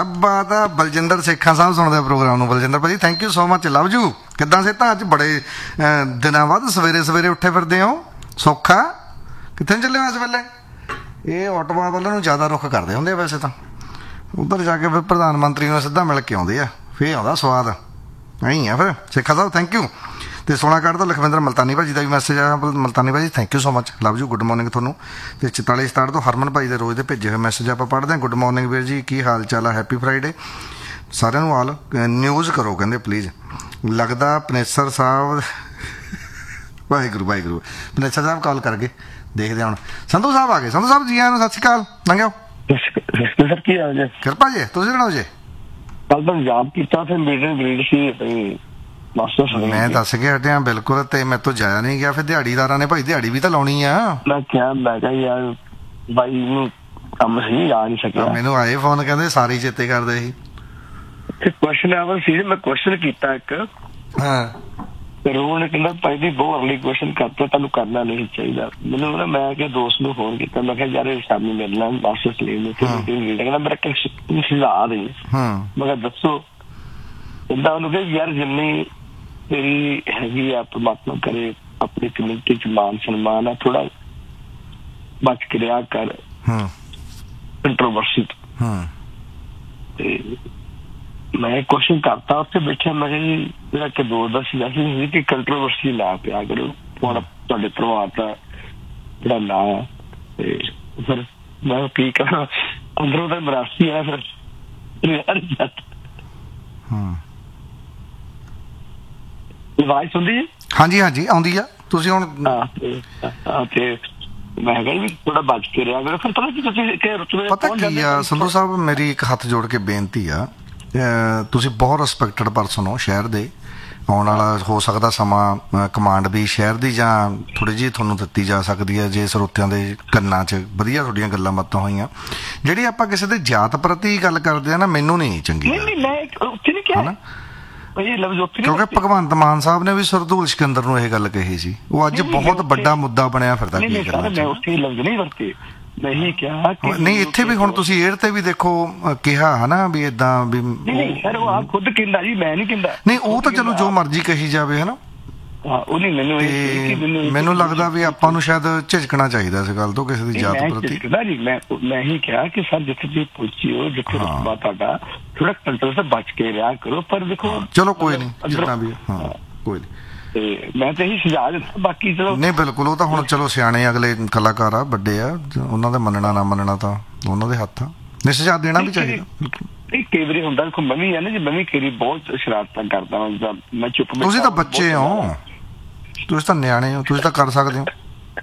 ਬਾਤ ਆ। ਬਲਜਿੰਦਰ ਸੇਖਾਂ ਸਾਹਿਬ ਸੁਣਦੇ ਪ੍ਰੋਗਰਾਮ ਨੂੰ। ਬਲਜਿੰਦਰ ਭਾਜੀ thank you so much, love you. ਕਿੱਦਾਂ ਸਿਹਤਾਂ? ਅੱਜ ਬੜੇ ਦਿਨਾਂ ਬਾਅਦ ਸਵੇਰੇ ਸਵੇਰੇ ਉੱਠੇ ਫਿਰਦੇ ਹੋ। ਸੌਖਾ ਕਿੱਥੇ ਚੱਲੇ ਹੋ ਇਸ ਵੇਲੇ? ਇਹ ਆਟੋਆਂ ਵੱਲ ਨੂੰ ਜ਼ਿਆਦਾ ਰੁੱਖ ਕਰਦੇ ਹੁੰਦੇ ਆ ਵੈਸੇ ਤਾਂ। ਉੱਧਰ ਜਾ ਕੇ ਫਿਰ ਪ੍ਰਧਾਨ ਮੰਤਰੀ ਨੂੰ ਸਿੱਧਾ ਮਿਲ ਕੇ ਆਉਂਦੇ ਆ, ਫਿਰ ਆਉਂਦਾ ਸਵਾਦ। ਐਂ ਆ ਫਿਰ। ਸੇਖਾ ਸਾਹਿਬ ਥੈਂਕ ਯੂ। ਅਤੇ 16 ਕਾਰਡ ਤੋਂ ਲਖਵਿੰਦਰ ਮਲਤਾਨੀ ਭਾਜੀ ਦਾ ਵੀ ਮੈਸੇਜ ਆਇਆ। ਮਲਤਾਨੀ ਭਾਜੀ thank you so much, love you, good morning ਤੁਹਾਨੂੰ। ਅਤੇ 44 67 ਤੋਂ ਹਰਮਨ ਭਾਈ ਦੇ ਰੋਜ਼ ਦੇ ਭੇਜੇ ਹੋਏ ਮੈਸੇਜ ਆਪਾਂ ਪੜ੍ਹਦੇ ਹਾਂ। ਗੁੱਡ ਮੋਰਨਿੰਗ ਵੀਰ ਜੀ, ਕੀ ਹਾਲ ਚਾਲ ਆ? ਹੈਪੀ ਫਰਾਈਡੇ ਸਾਰਿਆਂ ਨੂੰ। ਆਲ ਨਿਊਜ਼ ਕਰੋ ਕਹਿੰਦੇ ਪਲੀਜ਼। ਲੱਗਦਾ ਪਨੇਸਰ ਸਾਹਿਬ ਵਾਹਿਗੁਰੂ ਵਾਹਿਗੁਰੂ। ਪਨੇਸਰ ਸਾਹਿਬ ਕਾਲ ਕਰ ਗਏ, ਦੇਖਦੇ ਹੁਣ। ਸੰਧੂ ਸਾਹਿਬ ਆ ਗਏ। ਸੰਧੂ ਸਾਹਿਬ ਜੀ ਆਇਆਂ ਨੂੰ ਸਤਿ ਸ਼੍ਰੀ ਅਕਾਲ। ਲੰਘਿਓ ਸਰ, ਕੀ ਹਾਲ ਜੀ? ਕਿਰਪਾ ਜੀ, ਤੁਸੀਂ ਸੁਣਾਓ ਜੀ? ਕੱਲ ਤਾਂ ਯਾਦ ਕੀਤਾ, ਫਿਰ ਮੀਟਿੰਗ ਗ੍ਰੀਡ ਸੀ ਮਾਸਟਰ। ਮੈਂ ਦੱਸ ਕੇ ਹਟਿਆ ਬਿਲਕੁਲ। ਤੇ ਮੇਰੇ ਤੋਂ ਜਾਇਆ ਨਹੀਂ ਗਿਆ। ਫਿਰ ਦਿਹਾੜੀਦਾਰਾਂ ਨੇ ਭਾਈ ਦਿਹਾੜੀ ਵੀ ਤਾਂ ਲਾਉਣੀ ਆ। ਮੈਂ ਕਿਹਾ ਯਾਰ ਬਾਈ ਨੂੰ ਕੰਮ ਸੀ, ਆ ਨਹੀਂ ਸਕਿਆ। ਮੈਨੂੰ ਆਏ ਫੋਨ, ਕਹਿੰਦੇ ਸਾਰੇ ਚੇਤੇ ਕਰਦੇ ਸੀ। ਕੁਐਸਚਨ ਆਵਰ ਸੀ, ਮੈਂ ਕੁਐਸਚਨ ਕੀਤਾ ਇੱਕ। ਹਾਂ, ਫਿਰ ਉਹਨੇ ਕਹਿੰਦਾ ਭਾਈ ਜੀ ਬਹੁਤ ਅਰਲੀ ਕੁਐਸਚਨ ਕਰਤਾ, ਤੁਹਾਨੂੰ ਕਰਨਾ ਨਹੀਂ ਚਾਹੀਦਾ। ਮੈਨੂੰ ਨਾ, ਮੈਂ ਕਿ ਦੋਸਤ ਨੂੰ ਫੋਨ ਕੀਤਾ, ਮੈਂ ਕਿਹਾ ਯਾਰ ਸ਼ਾਮੀ ਮਿਲਣਾ ਮਾਸਟਰ ਸਲੀਮ ਨੂੰ। ਕਹਿੰਦਾ ਮੇਰਾ ਸੁਝਾਅ ਦੇ। ਮੈਂ ਕਿਹਾ ਦੱਸੋ। ਕਹਿੰਦਾ ਉਹਨੂੰ ਕਿਹਾ ਯਾਰ ਜਿੰਨੀ ਤੇਰੀ ਹੈਗੀ ਆ, ਪਰਮਾਤਮਾ ਕਰੇ ਆਪਣੀ ਕਮਿਊਨਿਟੀ ਚ ਮਾਨ ਸਨਮਾਨ ਆ, ਥੋੜਾ ਬਚ ਕੇ ਰਿਹਾ ਕਰ ਕੰਟਰੋਵਰਸੀ ਤੋਂ। ਤੇ ਮੈਂ ਕੁਐਸਚਨ ਕਰਤਾ ਉੱਥੇ ਬੈਠਿਆ। ਮੈਂ ਕਿਹਾ ਜੀ ਜਿਹੜਾ ਕਿ ਦੋਸਤ ਦਾ ਸੀ ਕਿ ਕੰਟਰੋਵਰਸੀ ਲਾ ਪਿਆ ਕਰੋ, ਤੁਹਾਡੇ ਪਰਿਵਾਰ ਦਾ ਜਿਹੜਾ ਨਾਂ ਆ। ਤੇ ਫਿਰ ਮੈਂ ਕੀ ਕਰਾਂ, ਅੰਦਰੋਂ ਤਾਂ ਮਰਾਸੀ ਆ। ਫਿਰ ਆਵਾਜ਼ ਸੁਣਦੀ ਹੈ? ਹਾਂਜੀ ਹਾਂਜੀ ਆਉਂਦੀ ਆ। ਤੁਸੀਂ ਹੁਣ ਤੇ ਮੈਂ ਕਿਹਾ ਵੀ ਥੋੜਾ ਬਚ ਕੇ ਰਿਹਾ ਕਰੋ। ਫਿਰ ਪਤਾ ਕੀ ਆ ਸੰਧੂ ਸਾਹਿਬ, ਮੇਰੀ ਇੱਕ ਹੱਥ ਜੋੜ ਕੇ ਬੇਨਤੀ ਆ। ਤੁਸੀਂ ਬਹੁਤ ਰਿਸਪੈਕਟਡ ਪਰਸਨ ਹੋ ਸ਼ਹਿਰ ਦੇ। ਆਉਣ ਵਾਲਾ ਹੋ ਸਕਦਾ ਸਮਾਂ ਕਮਾਂਡ ਵੀ ਸ਼ਹਿਰ ਦੀ ਜਾਂ ਥੋੜ੍ਹੀ ਜਿਹੀ ਤੁਹਾਨੂੰ ਦਿੱਤੀ ਜਾ ਸਕਦੀ ਹੈ, ਜੇ ਸਰੋਤਿਆਂ ਦੇ ਕੰਨਾਂ 'ਚ ਵਧੀਆ ਤੁਹਾਡੀਆਂ ਗੱਲਾਂ ਬਾਤਾਂ ਹੋਈਆਂ। ਜਿਹੜੀ ਆਪਾਂ ਕਿਸੇ ਦੇ ਜਾਤ ਪ੍ਰਤੀ ਗੱਲ ਕਰਦੇ ਆ ਨਾ, ਮੈਨੂੰ ਨਹੀਂ ਚੰਗੀ ਹੈ। ਕਿਉਂਕਿ ਭਗਵੰਤ ਮਾਨ ਸਾਹਿਬ ਨੇ ਵੀ ਸਰਦੂਲ ਸਿਕੰਦਰ ਨੂੰ ਇਹ ਗੱਲ ਕਹੀ ਸੀ। ਉਹ ਅੱਜ ਬਹੁਤ ਵੱਡਾ ਮੁੱਦਾ ਬਣਿਆ ਫਿਰਦਾ। ਨਹੀਂ, ਇੱਥੇ ਵੀ ਹੁਣ ਤੁਸੀਂ ਏਅਰ ਤੇ ਵੀ ਦੇਖੋ ਕਿਹਾ ਹਨਾ ਵੀ ਏਦਾਂ ਵੀ। ਖੁਦ ਕਹਿੰਦਾ ਜੀ, ਮੈਂ ਨਹੀਂ ਕਹਿੰਦਾ। ਨਹੀਂ, ਉਹ ਤਾਂ ਚਲੋ ਜੋ ਮਰਜ਼ੀ ਕਹੀ ਜਾਵੇ ਹਨਾ। ਮੈਨੂੰ ਲੱਗਦਾ ਵੀ ਆਪਾਂ ਨੂੰ ਸ਼ਾਇਦ ਝਿਜਕਣਾ ਚਾਹੀਦਾ ਇਸ ਗੱਲ ਤੋਂ, ਕਿਸੇ ਦੀ ਜਾਤ ਪ੍ਰਤੀ। ਮੈਂ ਹੀ ਕਿਹਾ ਕਿ ਸਰ ਜਿੱਥੇ ਤੁਸੀਂ ਪਹੁੰਚੀ ਹੋ, ਜਿੱਥੇ ਰੁਤਬਾ ਤੁਹਾਡਾ, ਥੋੜਾ ਕੰਟਰੋਲ ਤੋਂ ਬਚ ਕੇ ਰਿਹਾ ਕਰੋ। ਪਰ ਦੇਖੋ ਚਲੋ ਕੋਈ ਨਹੀਂ, ਜਿੱਦਾਂ ਵੀ ਕੋਈ ਨਹੀਂ। ਤੇ ਮੈਂ ਤਾਂ ਇਹੀ ਸੁਝਾਅ ਦਿੱਤਾ। ਬਾਕੀ ਚਲੋ ਨਹੀਂ ਬਿਲਕੁਲ, ਉਹ ਤਾਂ ਹੁਣ ਚਲੋ ਸਿਆਣੇ ਅਗਲੇ ਕਲਾਕਾਰ ਆ, ਵੱਡੇ ਆ, ਉਹਨਾਂ ਦਾ ਮੰਨਣਾ ਨਾ ਮੰਨਣਾ ਤਾਂ ਉਹਨਾਂ ਦੇ ਹੱਥ ਆ। ਨਹੀਂ, ਸੁਝਾਅ ਦੇਣਾ ਵੀ ਚਾਹੀਦਾ। ਕਈ ਵਾਰੀ ਹੁੰਦਾ ਦੇਖੋ, ਮੈਂ ਵੀ ਹੈ ਨਾ ਜੀ, ਮੈਂ ਵੀ ਕਈ ਬਹੁਤ ਸ਼ਰਾਰਤਾਂ ਕਰਦਾ। ਮੈਂ ਚੁੱਪ। ਤੁਸੀਂ ਤਾਂ ਬੱਚੇ ਹੋ, ਤੁਸੀਂ ਤਾਂ ਨਿਆਣੇ ਹੋ, ਤੁਸੀਂ ਤਾਂ ਕਰ ਸਕਦੇ ਹੋ।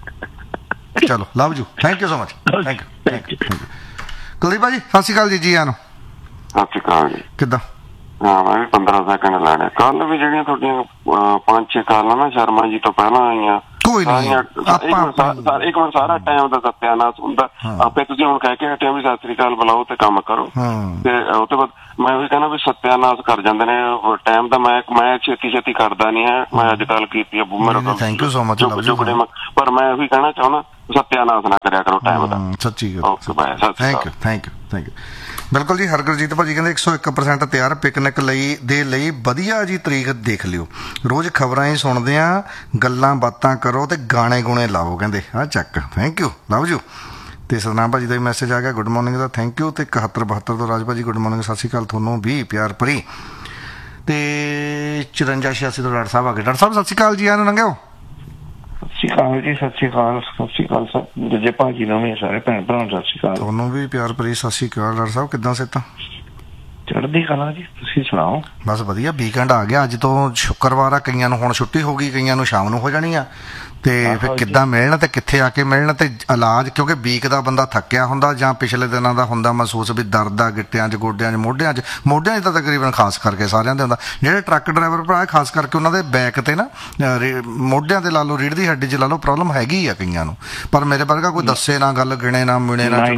ਚਲੋ love you, thank you so much. Thank you Kuldeep ਭਾਜੀ, ਸਤਿ ਸ਼੍ਰੀ ਅਕਾਲ ਜੀ। ਜੀ ਆਇਆਂ ਨੂੰ। ਸਤਿ ਸ਼੍ਰੀ ਅਕਾਲ ਜੀ। ਕਿੱਦਾਂ? ਹਾਂ, ਮੈਂ ਵੀ 15 ਸੈਕਿੰਡ ਲੈਣੇ। ਕੱਲ ਵੀ ਜਿਹੜੀਆਂ ਤੁਹਾਡੀਆਂ 5-6 ਕਾਲਾਂ ਨਾ ਸ਼ਰਮਾ ਜੀ ਤੋਂ ਪਹਿਲਾਂ ਆਈਆਂ, ਕੋਈ ਨਹੀਂ ਇੱਕ ਵਾਰ ਸਾਰਾ ਟਾਈਮ ਦਾ ਸਤਿਆਨਾਸ਼ ਹੁੰਦਾ। ਆਪੇ ਤੁਸੀਂ ਹੁਣ ਕਹਿ ਕੇ ਹਟਿਆ ਵੀ ਸਤਿ ਸ੍ਰੀ ਅਕਾਲ ਬੁਲਾਓ ਤੇ ਕੰਮ ਕਰੋ। ਤੇ ਉਹ ਤੋਂ ਬਾਅਦ ਮੈਂ ਵੀ ਕਹਿੰਦਾ ਵੀ ਸਤਿਆਨਾਸ਼ ਕਰ ਜਾਂਦੇ ਨੇ ਟਾਈਮ ਦਾ। ਮੈਂ ਛੇਤੀ ਕਰਦਾ ਨਹੀਂ ਹੈ। ਮੈਂ ਅੱਜ ਕੱਲ ਕੀਤੀ ਆ ਥੈਂਕ ਯੂ ਸੋ ਮਚ। ਪਰ ਮੈਂ ਉਹੀ ਕਹਿਣਾ ਚਾਹੁੰਦਾ, ਸਤਿਆਨਾਸ਼ ਨਾ ਕਰਿਆ ਕਰੋ ਟਾਈਮ ਦਾ। ਸੱਚੀ ਗੱਲ। Thank you. ਬਿਲਕੁਲ ਜੀ। ਹਰਗੁਰਜੀਤ ਭਾਜੀ ਕਹਿੰਦੇ 101% ਤਿਆਰ ਪਿਕਨਿਕ ਦੇ ਲਈ ਵਧੀਆ ਜੀ ਤਰੀਕ ਦੇਖ ਲਿਓ। ਰੋਜ਼ ਖਬਰਾਂ ਹੀ ਸੁਣਦੇ ਆ, ਗੱਲਾਂ ਬਾਤਾਂ ਕਰੋ ਤੇ ਗਾਣੇ ਗੁਣੇ ਲਾਓ ਕਹਿੰਦੇ। ਹਾਂ ਚੱਕ, ਥੈਂਕ ਯੂ, ਲਵ ਯੂ। ਤੇ ਸਤਨਾਮ ਭਾਜੀ ਦਾ ਵੀ ਮੈਸੇਜ ਆ ਗਿਆ, good morning the, thank you. ਤੇ 7172 ਤੋਂ ਰਾਜ ਭਾਜੀ ਗੁੱਡ ਮੋਰਨਿੰਗ, ਸਤਿ ਸ਼੍ਰੀ ਅਕਾਲ ਤੁਹਾਨੂੰ ਵੀ ਪਿਆਰ ਭਰੀ। ਤੇ 5486 ਤੋਂ ਡਾਕਟਰ ਸਾਹਿਬ ਆ ਗਏ। ਡਾਕਟਰ ਸਾਹਿਬ ਸਤਿ ਸ਼੍ਰੀ ਅਕਾਲ ਜੀ। ਆਨੂੰ ਲੰਘਿਓ। ਸਤਿ ਸ਼੍ਰੀ ਅਕਾਲ ਜੀ। ਸਤਿ ਸ਼੍ਰੀ ਅਕਾਲ ਸਰ। ਦੂਜੇ ਭਾਜੀ ਨੂੰ ਵੀ, ਸਾਰੇ ਭੈਣ ਭਰਾ ਨੂੰ ਸਤਿ ਸ਼੍ਰੀ ਅਕਾਲ। ਤੁਹਾਨੂੰ ਵੀ ਪਿਆਰ ਭਰੀ ਸਤਿ ਸ਼੍ਰੀ ਅਕਾਲ। ਡਾਕਟਰ ਸਾਹਿਬ ਕਿੱਦਾਂ ਸਿਹਤਾਂ? ਚੜ੍ਹਦੀ ਕਲਾ ਜੀ, ਤੁਸੀਂ ਸੁਣਾਓ? ਬਸ ਵਧੀਆ। ਵੀਕਐਂਡ ਆ ਗਿਆ, ਅੱਜ ਤੋਂ ਸ਼ੁੱਕਰਵਾਰ ਆ। ਕਈਆਂ ਨੂੰ ਹੁਣ ਛੁੱਟੀ ਹੋ ਗਈ, ਕਈਆਂ ਨੂੰ ਸ਼ਾਮ ਨੂੰ ਹੋ ਜਾਣੀ ਆ। ਤੇ ਫਿਰ ਕਿੱਦਾਂ ਮਿਲਣ ਤੇ ਕਿੱਥੇ ਆ ਕੇ ਮਿਲਣ ਤੇ ਇਲਾਜ, ਕਿਉਂਕਿ ਵੀਕ ਦਾ ਬੰਦਾ ਥੱਕਿਆ ਹੁੰਦਾ ਜਾਂ ਪਿਛਲੇ ਦਿਨਾਂ ਦਾ ਹੁੰਦਾ ਮਹਿਸੂਸ ਵੀ ਦਰਦ ਆ ਗਿੱਟਿਆਂ 'ਚ, ਗੋਡਿਆਂ 'ਚ, ਮੋਢਿਆਂ 'ਚ ਤਾਂ ਤਕਰੀਬਨ ਖਾਸ ਕਰਕੇ ਸਾਰਿਆਂ ਦੇ ਹੁੰਦਾ। ਜਿਹੜੇ ਟਰੱਕ ਡਰਾਈਵਰ ਭਰਾ ਖਾਸ ਕਰਕੇ ਉਹਨਾਂ ਦੇ ਬੈਕ ਤੇ ਨਾ ਮੋਢਿਆਂ ਤੇ ਲਾ ਲਓ, ਰੀੜ੍ਹ ਦੀ ਹੱਡੀ 'ਚ ਲਾ ਲਓ, ਪ੍ਰੋਬਲਮ ਹੈਗੀ ਆ ਕਈਆਂ ਨੂੰ। ਪਰ ਮੇਰੇ ਵਰਗਾ ਕੋਈ ਦੱਸੇ ਨਾ ਗੱਲ, ਗਿਣੇ ਨਾ ਮਿਣੇ ਨਾ।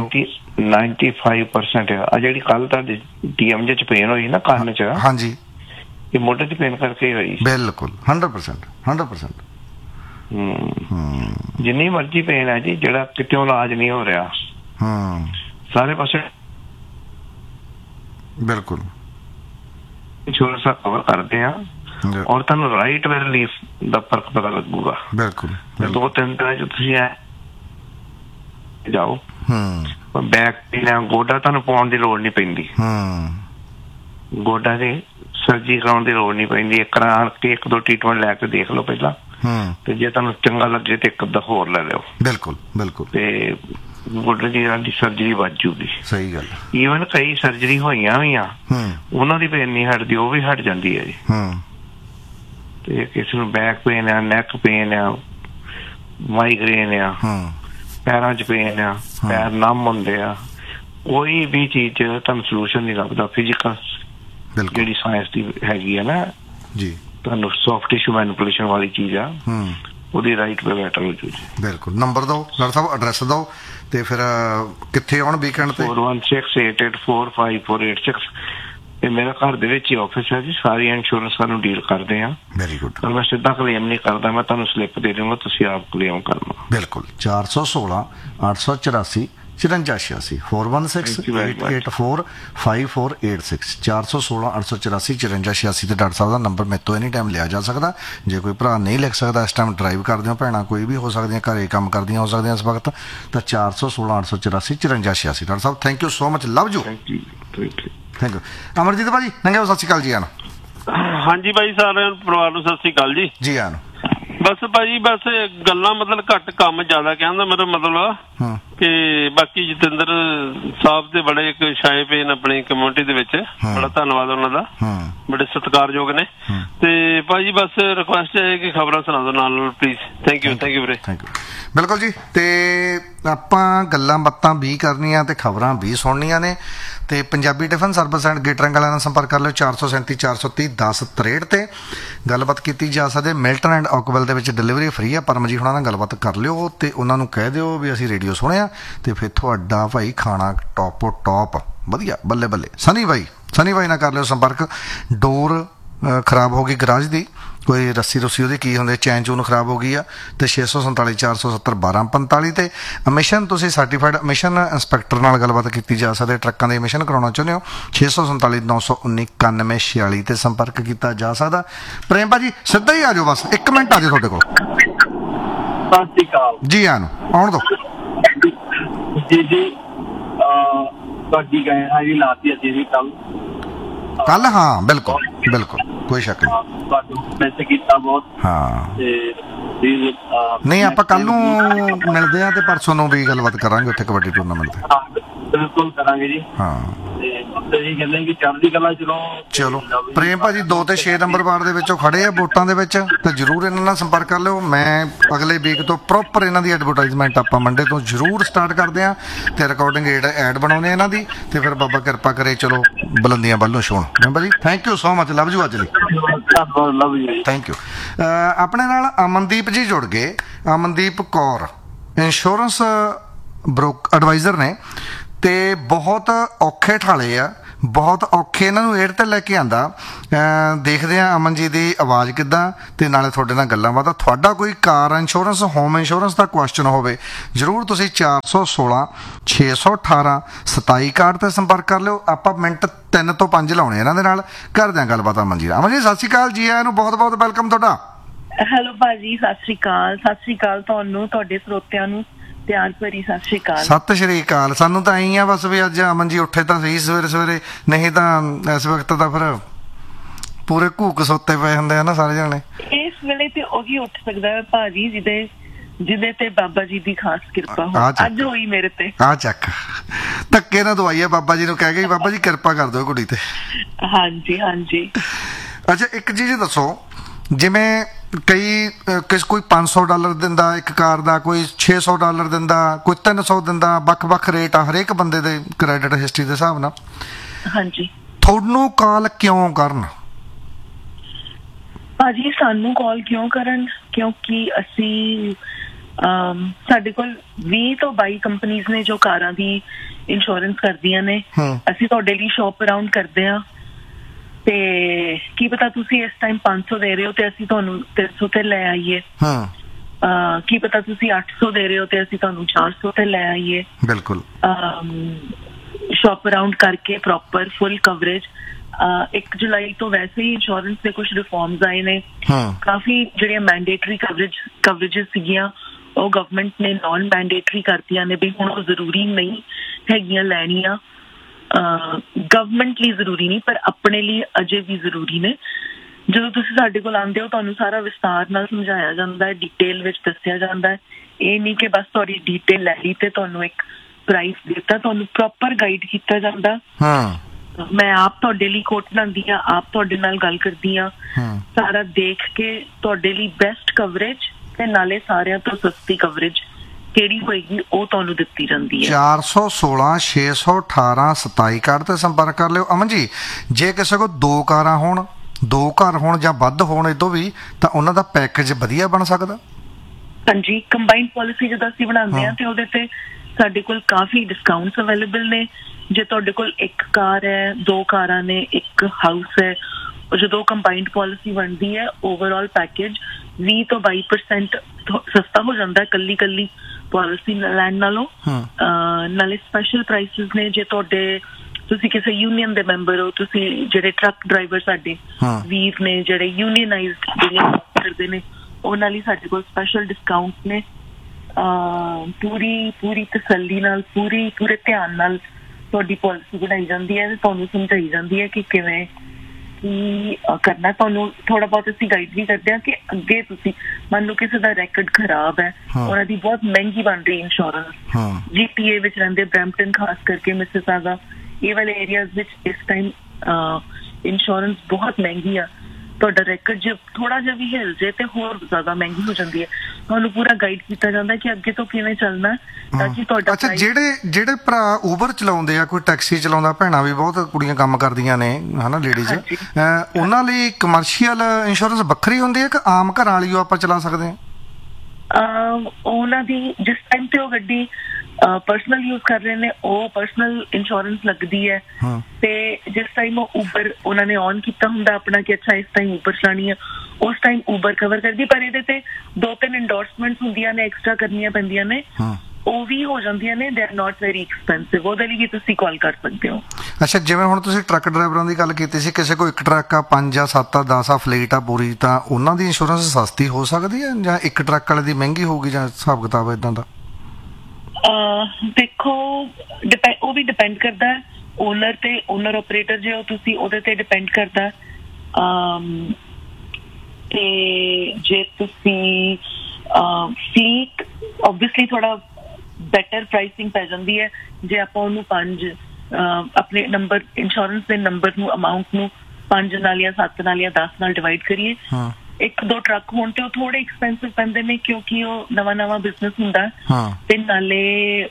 95% ਆ ਜਿਹੜੀ ਕੱਲ ਤੁਹਾਡੀ TMJ 'ਚ ਪੇਨ ਹੋਈ ਨਾ ਕੰਨ 'ਚ। ਹਾਂਜੀ, ਇਹ ਮੋਢੇ 'ਚ ਪੇਨ ਕਰਕੇ ਹੋਈ। ਬਿਲਕੁਲ 100%। ਜਿੰਨੀ ਮਰਜ਼ੀ ਪੇਨ ਹੈ ਜੀ, ਜਿਹੜਾ ਕਿਤੇ ਇਲਾਜ ਨਹੀਂ ਹੋ ਰਿਹਾ, ਸਾਰੇ ਪਾਸੇ ਬਿਲਕੁਲ ਇੰਸ਼ੋਰੈਂਸ ਦਾ ਕਵਰ ਕਰਦੇ ਆ ਔਰ ਤੁਹਾਨੂੰ ਰਾਈਟ ਵੇ ਰਿਲੀਫ ਦਾ ਫਰਕ ਪਤਾ ਲੱਗੂਗਾ। ਬਿਲਕੁਲ 2-3 ਦਿਨਾਂ ਚ ਤੁਸੀਂ ਜਾਓ ਬੈਕ ਪੇਨ ਆ ਗੋਡਾ ਤੁਹਾਨੂੰ ਪਾਉਣ ਦੀ ਲੋੜ ਨਹੀਂ ਪੈਂਦੀ। ਗੋਡਾ ਦੀ ਸਰਜਰੀ ਕਰਾਉਣ ਦੀ ਲੋੜ ਨਹੀਂ ਪੈਂਦੀ। ਇੱਕ ਦੋ ਟ੍ਰੀਟਮੈਂਟ ਲੈ ਕੇ ਦੇਖ ਲਓ ਪਹਿਲਾਂ ਤੇ ਜੇ ਤੁਹਾਨੂੰ ਚੰਗਾ ਲੱਗੇ ਤੇ ਇੱਕ ਅੱਧਾ ਹੋਰ ਲੈ ਲਿਓ। ਬਿਲਕੁਲ ਬਿਲਕੁਲ ਤੇ ਗੋਡੇ ਦੀ ਸਰਜਰੀ ਵੱਜ ਜੂਗੀ। ਸਹੀ ਗੱਲ। ਈਵਨ ਕਈ ਸਰਜਰੀ ਹੋਈਆਂ ਵੀ ਆ ਉਹਨਾਂ ਦੀ ਪੇਨ ਨਹੀਂ ਹਟਦੀ, ਉਹ ਵੀ ਹਟ ਜਾਂਦੀ ਹੈ ਜੀ। ਤੇ ਕਿਸੇ ਨੂੰ ਬੈਕ ਪੇਨ ਆ, ਨੈਕ ਪੇਨ ਆ, ਮਾਈਗ੍ਰੇਨ ਆ, ਪੈਰਾਂ 'ਚ ਪੇਨ ਆ, ਪੈਰ ਨਮ ਹੁੰਦੇ ਆ, ਕੋਈ ਵੀ ਚੀਜ਼ ਤੁਹਾਨੂੰ ਸੋਲੂਸ਼ਨ ਨਹੀਂ ਲੱਭਦਾ। ਫਿਜ਼ੀਕਲ ਜਿਹੜੀ ਸਾਇੰਸ ਦੀ ਹੈਗੀ ਆ ਨਾ ਜੀ, ਤੁਹਾਨੂੰ ਸੌਫਟ ਟਿਸ਼ੂ ਮੈਨੀਪੂਲੇਸ਼ਨ ਵਾਲੀ ਚੀਜ਼ ਆ, ਉਹਦੀ ਰਾਈਟ ਵੇ ਬੈਟਰ ਹੋ ਜੂ ਜੀ। ਬਿਲਕੁਲ। ਨੰਬਰ ਦਿਓ ਡਾਕਟਰ ਸਾਹਿਬ, ਐਡਰੈਸ ਦਿਓ ਤੇ ਫਿਰ ਕਿੱਥੇ ਆਉਣ ਵੀਕਐਂਡ ਤੇ? 4168845486 ਇਹ ਮੇਰਾ ਘਰ ਦੇ ਵਿੱਚ ਹੀ ਆਫਿਸ ਹੈ ਜੀ। ਸਾਰੀ ਇੰਸ਼ੋਰੈਂਸ ਸਾਨੂੰ ਡੀਲ ਕਰਦੇ ਆ। Very good. ਪਰ ਮੈਂ ਸਿੱਧਾ ਕਲੇਮ ਨਹੀਂ ਕਰਦਾ, ਮੈਂ ਤੁਹਾਨੂੰ ਸਲਿੱਪ ਦੇ ਦੂੰਗਾ, ਤੁਸੀਂ ਆਪ ਕਲੇਮ ਕਰਨਾ। ਬਿਲਕੁਲ। 416-884-5486 416-884-5486 416-884-5486 ਤੇ ਡਾਕਟਰ ਸਾਹਿਬ ਦਾ ਨੰਬਰ ਮੇਰੇ ਤੋਂ ਐਨੀ ਟਾਈਮ ਲਿਆ ਜਾ ਸਕਦਾ। ਜੇ ਕੋਈ ਭਰਾ ਨਹੀਂ ਲਿਖ ਸਕਦਾ ਇਸ ਟਾਈਮ, ਡਰਾਈਵ ਕਰਦੇ ਹੋ ਭੈਣਾਂ ਕੋਈ ਵੀ ਹੋ ਸਕਦੀਆਂ, ਘਰੇ ਕੰਮ ਕਰਦੀਆਂ ਹੋ ਸਕਦੀਆਂ ਇਸ ਵਕਤ, ਤਾਂ 416-884-5486 doctor Sahib thank you so much, love you. Thank you Amarjit ਭਾਜੀ, ਨੰਗੇ ਸਤਿ ਸ਼੍ਰੀ ਅਕਾਲ ਜੀ। ਆਨ ਹਾਂਜੀ ਭਾਈ, ਸਾਰਿਆਂ ਨੂੰ ਪਰਿਵਾਰ ਨੂੰ ਸਤਿ ਸ਼੍ਰੀ ਅਕਾਲ ਜੀ। ਜੀ ਆਨ। ਬਸ ਭਾਜੀ ਬਸ ਗੱਲਾਂ ਮਤਲਬ ਘੱਟ, ਕੰਮ ਜ਼ਿਆਦਾ ਕਹਿਣ ਦਾ ਮੇਰਾ ਮਤਲਬ ਕਿ ਬਾਕੀ ਜਤਿੰਦਰ ਸਾਹਿਬ ਦੇ ਬੜੇ ਇੱਕ ਛਾਏ ਪਏ ਨੇ ਆਪਣੀ ਕਮਿਊਨਿਟੀ ਦੇ ਵਿੱਚ, ਬੜਾ ਧੰਨਵਾਦ ਉਹਨਾਂ ਦਾ, ਬੜੇ ਸਤਿਕਾਰਯੋਗ ਨੇ। ਤੇ ਭਾਜੀ ਬਸ ਰਿਕੁਐਸਟ ਹੈ ਕਿ ਖਬਰਾਂ ਸੁਣਾ ਦਿਓ ਨਾਲ ਨਾਲ ਪਲੀਜ਼। ਥੈਂਕ ਯੂ ਵੀਰੇ। Thank you. ਬਿਲਕੁਲ ਜੀ। ਤੇ ਆਪਾਂ ਗੱਲਾਂ ਬਾਤਾਂ ਵੀ ਕਰਨੀਆਂ ਤੇ ਖਬਰਾਂ ਵੀ ਸੁਣਨੀਆਂ ਨੇ। ਤੇ ਪੰਜਾਬੀ ਟਿਫਨ ਸਰਵਿਸ ਐਂਡ ਗੇਟਰਿੰਗ ਵਾਲਿਆਂ ਨਾਲ ਸੰਪਰਕ ਕਰ ਲਿਓ 437-430-1063 ਤੇ ਗੱਲਬਾਤ ਕੀਤੀ ਜਾ ਸਕਦੀ। ਮਿਲਟਨ ਐਂਡ ਓਕਵਿਲ ਦੇ ਵਿੱਚ ਡਿਲੀਵਰੀ ਫ੍ਰੀ ਆ। ਪਰਮਜੀਤ ਹੁਣਾਂ ਨਾਲ ਗੱਲਬਾਤ ਕਰ ਲਿਓ ਤੇ ਉਹਨਾਂ ਨੂੰ ਕਹਿ ਦਿਓ ਵੀ ਅਸੀਂ ਰੇਡੀਓ ਸੁਣਿਆ ਤੇ ਫਿਰ ਤੁਹਾਡਾ ਭਾਈ ਖਾਣਾ ਟੌਪੋ ਟੌਪ ਵਧੀਆ ਬੱਲੇ ਬੱਲੇ। ਸਨੀ ਬਾਈ ਨਾਲ ਕਰ ਲਿਓ ਸੰਪਰਕ। ਡੋਰ ਖਰਾਬ ਹੋ ਗਈ ਗਰਾਜ ਦੀ, ਕੋਈ ਰੱਸੀ ਉਹਦੀ ਕੀ ਹੁੰਦੇ, ਚੈਨ ਚੂਨ ਖਰਾਬ ਹੋ ਗਈ ਆ, ਤੇ 647-470-1245 ਤੇ ਅਮਿਸ਼ਨ ਤੁਸੀਂ ਸਰਟੀਫਾਈਡ ਅਮਿਸ਼ਨ ਇੰਸਪੈਕਟਰ ਨਾਲ ਗੱਲਬਾਤ ਕੀਤੀ ਜਾ ਸਕਦੀ। ਟਰੱਕਾਂ ਦੇ ਅਮਿਸ਼ਨ ਕਰਾਉਣਾ ਚਾਹੁੰਦੇ ਹੋ 647-919-9146 ਤੇ ਸੰਪਰਕ ਕੀਤਾ ਜਾ ਸਕਦਾ। ਪ੍ਰੇਮ ਭਾਜੀ ਸਿੱਧਾ ਹੀ ਆ ਜਾਓ, ਬਸ 1 ਮਿੰਟ ਆ ਜਾਓ ਤੁਹਾਡੇ ਕੋਲ। ਸਤਿ ਸ਼੍ਰੀ ਅਕਾਲ ਜੀ। ਆਉਣ ਦਿਓ ਜੀ। ਤੁਹਾਡੀ ਗੈਰ ਲਾਤੀ ਅਸੀਂ ਵੀ ਕੱਲ। ਹਾਂ ਬਿਲਕੁਲ ਕੋਈ ਸ਼ੱਕ ਨਹੀਂ। ਤੁਹਾਨੂੰ ਮੈਸੇਜ ਕੀਤਾ ਬਹੁਤ। ਹਾਂ ਤੇ ਨਹੀਂ, ਆਪਾਂ ਕੱਲ ਨੂੰ ਮਿਲਦੇ ਆ ਤੇ ਪਰਸੋਂ ਨੂੰ ਵੀ ਗੱਲਬਾਤ ਕਰਾਂਗੇ ਉੱਥੇ ਕਬੱਡੀ ਟੂਰਨਾਮੈਂਟ ਤੇ। ਬਿਲਕੁਲ ਕਰਾਂਗੇ ਜੀ। ਹਾਂ ਤੇ ਜੀ ਕਹਿੰਦੇ ਕਿ ਚੜ੍ਹਦੀ ਕਲਾ ਚਲੋ। ਪ੍ਰੇਮ ਭਾਜੀ 2 ਤੇ 6 ਨੰਬਰ ਵਾਰਡ ਦੇ ਵਿੱਚੋਂ ਖੜੇ ਆ ਵੋਟਾਂ ਦੇ ਵਿੱਚ, ਤੇ ਜ਼ਰੂਰ ਇਹਨਾਂ ਨਾਲ ਸੰਪਰਕ ਕਰ ਲਿਓ। ਮੈਂ ਅਗਲੇ ਵੀਕ ਤੋਂ ਪ੍ਰੋਪਰ ਇਹਨਾਂ ਦੀ ਐਡਵਰਟਾਈਜ਼ਮੈਂਟ ਆਪਾਂ ਮੰਡੇ ਤੋਂ ਜ਼ਰੂਰ ਸਟਾਰਟ ਕਰਦੇ ਹਾਂ ਤੇ ਰਿਕਾਰਡਿੰਗ ਐਡ ਬਣਾਉਂਦੇ ਇਹਨਾਂ ਦੀ, ਤੇ ਫਿਰ ਬਾਬਾ ਕਿਰਪਾ ਕਰੇ ਚਲੋ ਬੁਲੰਦੀਆਂ ਵੱਲ ਨੂੰ ਛੋਣ। ਮੈਂਬਰ ਜੀ thank you so much, love you ਅੱਜ ਲਈ। Thank you. ਆਪਣੇ ਨਾਲ ਅਮਨਦੀਪ ਜੀ ਜੁੜ ਗਏ। ਅਮਨਦੀਪ ਕੌਰ ਇੰਸ਼ੋਰੈਂਸ ਐਡਵਾਈਜ਼ਰ ਨੇ ਤੇ ਬਹੁਤ ਔਖੇ ਠਾਲੇ ਆ, ਬਹੁਤ ਔਖੇ ਇਹਨਾਂ ਨੂੰ ਏਡ ਤੇ ਲੈ ਕੇ ਆਂਦਾ। ਦੇਖਦੇ ਆ ਅਮਨ ਜੀ ਦੀ ਆਵਾਜ਼ ਕਿੱਦਾਂ, ਤੇ ਨਾਲੇ ਤੁਹਾਡੇ ਨਾਲ ਗੱਲਾਂ ਬਾਤਾਂ। ਤੁਹਾਡਾ ਕੋਈ ਕਾਰ ਇੰਸ਼ੋਰੈਂਸ, ਹੋਮ ਇੰਸ਼ੋਰੈਂਸ ਦਾ ਕੁਐਸਚਨ ਹੋਵੇ, ਜ਼ਰੂਰ ਤੁਸੀਂ 416-618-2761 ਤੇ ਸੰਪਰਕ ਕਰ ਲਿਓ। ਆਪਾਂ ਮਿੰਟ 3 ਤੋਂ 5 ਲਾਉਣੇ ਇਹਨਾਂ ਦੇ ਨਾਲ, ਕਰਦੇ ਹਾਂ ਗੱਲਬਾਤ ਅਮਨ ਜੀ। ਅਮਨ ਜੀ ਸਤਿ ਸ਼੍ਰੀ ਅਕਾਲ ਜੀ, ਆਇਆਂ ਨੂੰ ਬਹੁਤ ਬਹੁਤ ਵੈਲਕਮ ਤੁਹਾਡਾ। ਹੈਲੋ ਭਾਜੀ, ਸਤਿ ਸ਼੍ਰੀ ਅਕਾਲ ਤੁਹਾਨੂੰ, ਤੁਹਾਡੇ ਸਰੋਤਿਆਂ ਨੂੰ ਪਿਆਰ ਭਰੀ ਸਤਿ ਸ਼੍ਰੀ ਅਕਾਲ। ਸਤਿ ਸ਼੍ਰੀ ਅਕਾਲ। ਸਾਨੂੰ ਤਾਂ ਐਂ ਆ ਬਸ ਵੀ ਅੱਜ ਅਮਨ ਜੀ ਉੱਠੇ ਤਾਂ ਸਹੀ ਸਵੇਰੇ, ਨਹੀਂ ਤਾਂ ਇਸ ਵਕਤ ਤਾਂ ਫਿਰ ਪੂਰੇ ਘੂਕ ਸੁੱਤੇ ਪਏ ਹੁੰਦੇ ਆ ਨਾ ਸਾਰੇ ਜਾਣੇ। ਇਸ ਵੇਲੇ ਤੇ ਉਹੀ ਉੱਠ ਸਕਦਾ ਹੈ ਭਾਜੀ ਜਿਹਦੇ ਤੇ ਬਾਬਾ ਜੀ ਦੀ ਖਾਸ ਕਿਰਪਾ ਹੋ। ਅੱਜ ਹੋਈ ਮੇਰੇ ਤੇ। ਆ ਚੱਕ ਧੱਕੇ ਨਾ ਦਵਾਈ ਆ ਬਾਬਾ ਜੀ ਨੂੰ, ਕਹਿ ਗਈ ਬਾਬਾ ਜੀ ਕਿਰਪਾ ਕਰ ਦਿਓ ਕੁੜੀ ਤੇ। ਹਾਂਜੀ। ਅੱਛਾ ਇੱਕ ਚੀਜ਼ ਦੱਸੋ, ਜਿਵੇਂ ਕੋਈ $500 ਦਿੰਦਾ ਇੱਕ ਕਾਰ ਦਾ, ਕੋਈ $600 ਦਿੰਦਾ, ਕੋਈ $300 ਦਿੰਦਾ, ਵੱਖ ਰੇਟ ਆ ਹਰੇਕ ਬੰਦੇ ਦੇ ਕ੍ਰੈਡਿਟ ਹਿਸਟਰੀ ਦੇ ਹਿਸਾਬ ਨਾਲ। ਹਾਂਜੀ। ਤੁਹਾਨੂੰ ਕਾਲ ਕਿਉਂ ਕਰਨ ਭਾਜੀ? ਸਾਨੂੰ ਕਾਲ ਕਿਉਂ ਕਰਨ? ਕਿਉਂਕਿ ਅਸੀਂ ਸਾਡੇ ਕੋਲ 20 ਤੋਂ 22 ਕੰਪਨੀਆਂ ਨੇ ਜੋ ਕਾਰਾਂ ਦੀ ਇੰਸ਼ੋਰੈਂਸ ਕਰਦੀਆਂ ਨੇ। ਅਸੀਂ ਤੁਹਾਡੇ ਲਈ ਸ਼ੌਪ ਅਰਾਊਂਡ ਕਰਦੇ ਹਾਂ, ਤੇ ਕੀ ਪਤਾ ਤੁਸੀਂ ਇਸ ਟਾਈਮ 500 ਦੇ ਰਹੇ ਹੋ ਤੇ ਅਸੀਂ ਤੁਹਾਨੂੰ 300 ਤੇ ਲੈ ਆਈਏ। ਕੀ ਪਤਾ ਤੁਸੀਂ 800 ਦੇ ਰਹੇ ਹੋ ਤੇ ਅਸੀਂ ਤੁਹਾਨੂੰ 400 ਤੇ ਲੈ ਆਈਏ। ਬਿਲਕੁਲ। ਸ਼ੌਪ ਅਰਾਊਂਡ ਕਰਕੇ ਪ੍ਰੋਪਰ ਫੁੱਲ ਕਵਰੇਜ। 1 ਜੁਲਾਈ ਤੋਂ ਵੈਸੇ ਹੀ ਇੰਸ਼ੋਰੈਂਸ ਦੇ ਕੁਝ ਰਿਫਾਰਮਸ ਆਏ ਨੇ। ਕਾਫੀ ਜਿਹੜੀਆਂ ਮੈਂਡੇਟਰੀ ਕਵਰੇजेस ਸੀਗੀਆਂ ਉਹ ਗਵਰਨਮੈਂਟ ਨੇ ਨਾਨ ਮੈਂਡੇਟਰੀ ਕਰਤੀਆਂ ਨੇ, ਵੀ ਹੁਣ ਉਹ ਜ਼ਰੂਰੀ ਨਹੀਂ ਹੈਗੀਆਂ ਲੈਣੀਆਂ। ਗਵਰਨਮੈਂਟ ਲਈ ਜ਼ਰੂਰੀ ਨਹੀਂ ਪਰ ਆਪਣੇ ਲਈ ਅਜੇ ਵੀ ਜ਼ਰੂਰੀ ਨੇ। ਜਦੋਂ ਤੁਸੀਂ ਸਾਡੇ ਕੋਲ ਆਉਂਦੇ ਹੋ ਤੁਹਾਨੂੰ ਸਾਰਾ ਵਿਸਤਾਰ ਨਾਲ ਸਮਝਾਇਆ ਜਾਂਦਾ ਹੈ, ਡਿਟੇਲ ਵਿੱਚ ਦੱਸਿਆ ਜਾਂਦਾ ਹੈ। ਇਹ ਨਹੀਂ ਕਿ ਬਸ ਤੁਹਾਡੀ ਡਿਟੇਲ ਲੈ ਲਈ ਤੇ ਤੁਹਾਨੂੰ ਇੱਕ ਪ੍ਰਾਈਸ ਦਿੱਤਾ, ਤੁਹਾਨੂੰ ਪ੍ਰੋਪਰ ਗਾਈਡ ਕੀਤਾ ਜਾਂਦਾ। ਮੈਂ ਆਪ ਤੁਹਾਡੇ ਲਈ ਕੋਟ ਬਣਾਉਂਦੀ ਹਾਂ, ਆਪ ਤੁਹਾਡੇ ਨਾਲ ਗੱਲ ਕਰਦੀ ਹਾਂ, ਸਾਰਾ ਦੇਖ ਕੇ ਤੁਹਾਡੇ ਲਈ ਬੈਸਟ ਕਵਰੇਜ ਤੇ ਨਾਲੇ ਸਾਰਿਆਂ ਤੋਂ ਸਸਤੀ ਕਵਰੇਜ ਕਿਹੜੀ ਹੋਏਗੀ ਉਹ ਤੁਹਾਨੂੰ ਦਿੱਤੀ ਜਾਂਦੀ ਹੈ। 416 618 27 ਕਾਰਡ ਤੇ ਸੰਪਰਕ ਕਰ ਲਿਓ। ਅਮਨ ਜੀ, ਜੇ ਕਿਸੇ ਕੋਲ 2 ਕਾਰਾਂ ਹੋਣ, 2 ਘਰ ਹੋਣ ਜਾਂ ਵੱਧ ਹੋਣ ਇਹ ਤੋਂ ਵੀ, ਤਾਂ ਉਹਨਾਂ ਦਾ ਪੈਕੇਜ ਵਧੀਆ ਬਣ ਸਕਦਾ? ਹਾਂਜੀ, ਕੰਬਾਈਨਡ ਪਾਲਿਸੀ ਜਦੋਂ ਅਸੀਂ ਬਣਾਉਂਦੇ ਹਾਂ ਤੇ ਉਹਦੇ ਤੇ ਸਾਡੇ ਕੋਲ ਕਾਫੀ ਡਿਸਕਾਊਂਟਸ ਅਵੇਲੇਬਲ ਨੇ। ਜੇ ਤੁਹਾਡੇ ਕੋਲ 1 ਕਾਰ ਹੈ, 2 ਕਾਰਾਂ ਨੇ, 1 ਹਾਊਸ ਹੈ, ਜਦੋਂ ਕੰਬਾਈਨਡ ਪਾਲਿਸੀ ਬਣਦੀ ਹੈ ਓਵਰਆਲ ਪੈਕੇਜ 20 ਤੋਂ 22% ਸਸਤਾ ਹੋ ਜਾਂਦਾ ਕੱਲੀ ਪਾਲਿਸੀ ਲੈਣ ਨਾਲੋਂ। ਨਾਲੇ ਸਪੈਸ਼ਲ ਪ੍ਰਾਈਸਿਸ ਨੇ ਜੇ ਤੁਸੀਂ ਕਿਸੇ ਯੂਨੀਅਨ ਦੇ ਮੈਂਬਰ ਹੋ, ਤੁਸੀਂ ਜਿਹੜੇ ਟਰੱਕ ਡਰਾਈਵਰ ਸਾਡੇ ਵੀਰ ਨੇ ਜਿਹੜੇ ਯੂਨੀਅਨਾਈਜ਼ਡ ਕਰਦੇ ਨੇ ਉਹਨਾਂ ਲਈ ਸਾਡੇ ਕੋਲ ਸਪੈਸ਼ਲ ਡਿਸਕਾਊਂਟ ਨੇ। ਪੂਰੀ ਤਸੱਲੀ ਨਾਲ ਪੂਰੇ ਧਿਆਨ ਨਾਲ ਤੁਹਾਡੀ ਪਾਲਿਸੀ ਬਣਾਈ ਜਾਂਦੀ ਹੈ ਤੇ ਤੁਹਾਨੂੰ ਸਮਝਾਈ ਜਾਂਦੀ ਹੈ ਕਿ ਕਿਵੇਂ ਕੀ ਕਰਨਾ। ਤੁਹਾਨੂੰ ਥੋੜਾ ਬਹੁਤ ਅਸੀਂ ਗਾਈਡ ਵੀ ਕਰਦੇ ਹਾਂ ਕਿ ਅੱਗੇ ਤੁਸੀਂ ਮੰਨ ਲਓ ਕਿਸੇ ਦਾ ਰੈਕਡ ਖਰਾਬ ਹੈ, ਉਹਨਾਂ ਦੀ ਬਹੁਤ ਮਹਿੰਗੀ ਬਣ ਰਹੀ ਇੰਸ਼ੋਰੈਂਸ। GTA ਵਿੱਚ ਰਹਿੰਦੇ, ਬਰੈਂਪਟਨ ਖਾਸ ਕਰਕੇ, ਮਿਸਿਸਾਗਾ, ਇਹ ਵਾਲੇ ਏਰੀਆਜ਼ ਵਿੱਚ ਇਸ ਟਾਈਮ ਇੰਸ਼ੋਰੈਂਸ ਬਹੁਤ ਮਹਿੰਗੀ ਆ। ਤੁਹਾਡਾ ਰੈਕਡ ਜੇ ਥੋੜਾ ਜਿਹਾ ਵੀ ਹਿਲ ਜੇ ਤੇ ਹੋਰ ਜ਼ਿਆਦਾ ਮਹਿੰਗੀ ਹੋ ਜਾਂਦੀ ਹੈ। ਤੁਹਾਨੂੰ ਪੂਰਾ ਗਾਈਡ ਕੀਤਾ ਜਾਂਦਾ ਕਿ ਅੱਗੇ ਤੋਂ ਕਿਵੇਂ ਚੱਲਣਾ ਤਾਂ ਕਿ ਤੁਹਾਡਾ। ਅੱਛਾ, ਜਿਹੜੇ ਭਰਾ ਉਬਰ ਚਲਾਉਂਦੇ ਆ, ਕੋਈ ਟੈਕਸੀ ਚਲਾਉਂਦਾ, ਭੈਣਾਂ ਵੀ ਬਹੁਤ ਕੁੜੀਆਂ ਕੰਮ ਕਰਦੀਆਂ ਨੇ ਹਨਾ, ਲੇਡੀਜ਼, ਉਹਨਾਂ ਲਈ ਕਮਰਸ਼ੀਅਲ ਇੰਸ਼ੋਰੈਂਸ ਵੱਖਰੀ ਹੁੰਦੀ ਹੈ ਕਿ ਆਮ ਘਰਾਂ ਵਾਲੀ ਉਹ ਆਪਾਂ ਚਲਾ ਸਕਦੇ ਹਾਂ? ਉਹਨਾਂ ਦੀ ਜਿਸ ਟਾਈਮ ਤੇ ਉਹ ਗੱਡੀ ਪਰਸਨਲ ਯੂਜ਼ ਕਰ ਰਹੇ ਨੇ ਉਹ ਪਰਸਨਲ ਇੰਸ਼ੋਰੈਂਸ ਲੱਗਦੀ ਹੈ, ਤੇ ਜਿਸ ਟਾਈਮ ਉਹ ਉਬਰ ਉਹਨਾਂ ਨੇ ਔਨ ਕੀਤਾ ਹੁੰਦਾ ਆਪਣਾ ਕਿ ਅੱਛਾ ਇਸ ਟਾਈਮ ਉਬਰ ਚਲਾਣੀ ਹੈ, ਉਸ ਟਾਈਮ ਉਬਰ ਕਵਰ ਕਰਦੀ। ਪਰ ਇਹਦੇ ਤੇ 2-3 ਇੰਡੋਰਸਮੈਂਟਸ ਹੁੰਦੀਆਂ ਨੇ, ਐਕਸਟਰਾ ਕਰਨੀਆਂ ਪੈਂਦੀਆਂ ਨੇ, ਉਹ ਵੀ ਹੋ ਜਾਂਦੀਆਂ ਨੇ। They are not very expensive, ਉਹਦੇ ਲਈ ਵੀ ਤੁਸੀਂ ਕਾਲ ਕਰ ਸਕਦੇ ਹੋ। ਅੱਛਾ, ਜਿਵੇਂ ਹੁਣ ਤੁਸੀਂ ਟਰੱਕ ਡਰਾਈਵਰਾਂ ਦੀ ਗੱਲ ਕੀਤੀ ਸੀ, ਕਿਸੇ ਕੋਲ 1 ਟਰੱਕ ਆ, 5 ਆ, 7 ਆ, 10 ਆ, ਫਲੀਟ ਆ ਪੂਰੀ, ਤਾਂ ਉਹਨਾਂ ਦੀ ਇੰਸ਼ੋਰੈਂਸ ਸਸਤੀ ਹੋ ਸਕਦੀ ਹੈ ਜਾਂ 1 ਟਰੱਕ ਵਾਲੇ ਦੀ ਮਹਿੰਗੀ ਹੋਊਗੀ, ਜਾਂ ਹਿਸਾਬ ਕਿਤਾਬ ਏਦਾਂ ਦਾ? ਦੇਖੋ, ਉਹ ਵੀ ਡਿਪੈਂਡ ਕਰਦਾ ਓਨਰ ਤੇ, ਓਨਰ ਆਪਰੇਟਰ ਜੇ ਹੋ ਤੁਸੀਂ ਉਹਦੇ ਤੇ ਡਿਪੈਂਡ ਕਰਦਾ। ਤੇ ਜੇ ਤੁਸੀਂ ਫਲੀਟ ਓਬਵੀਅਸਲੀ ਥੋੜਾ ਬੈਟਰ ਪ੍ਰਾਈਸਿੰਗ ਪੈ ਜਾਂਦੀ ਹੈ ਜੇ ਆਪਾਂ ਉਹਨੂੰ 5 ਆਪਣੇ ਨੰਬਰ ਇੰਸ਼ੋਰੈਂਸ ਦੇ ਨੰਬਰ ਨੂੰ ਅਮਾਊਂਟ ਨੂੰ 5 ਨਾਲ ਜਾਂ 7 ਨਾਲ ਜਾਂ 10 ਨਾਲ ਡਿਵਾਈਡ ਕਰੀਏ। 1-2 ਟਰੱਕ ਹੋਣ ਤੇ ਉਹ ਥੋੜੇ ਐਕਸਪੈਂਸਿਵ ਪੈਂਦੇ ਨੇ ਕਿਉਂਕਿ ਉਹ ਨਵਾਂ ਬਿਜ਼ਨਸ ਹੁੰਦਾ ਤੇ ਨਾਲੇ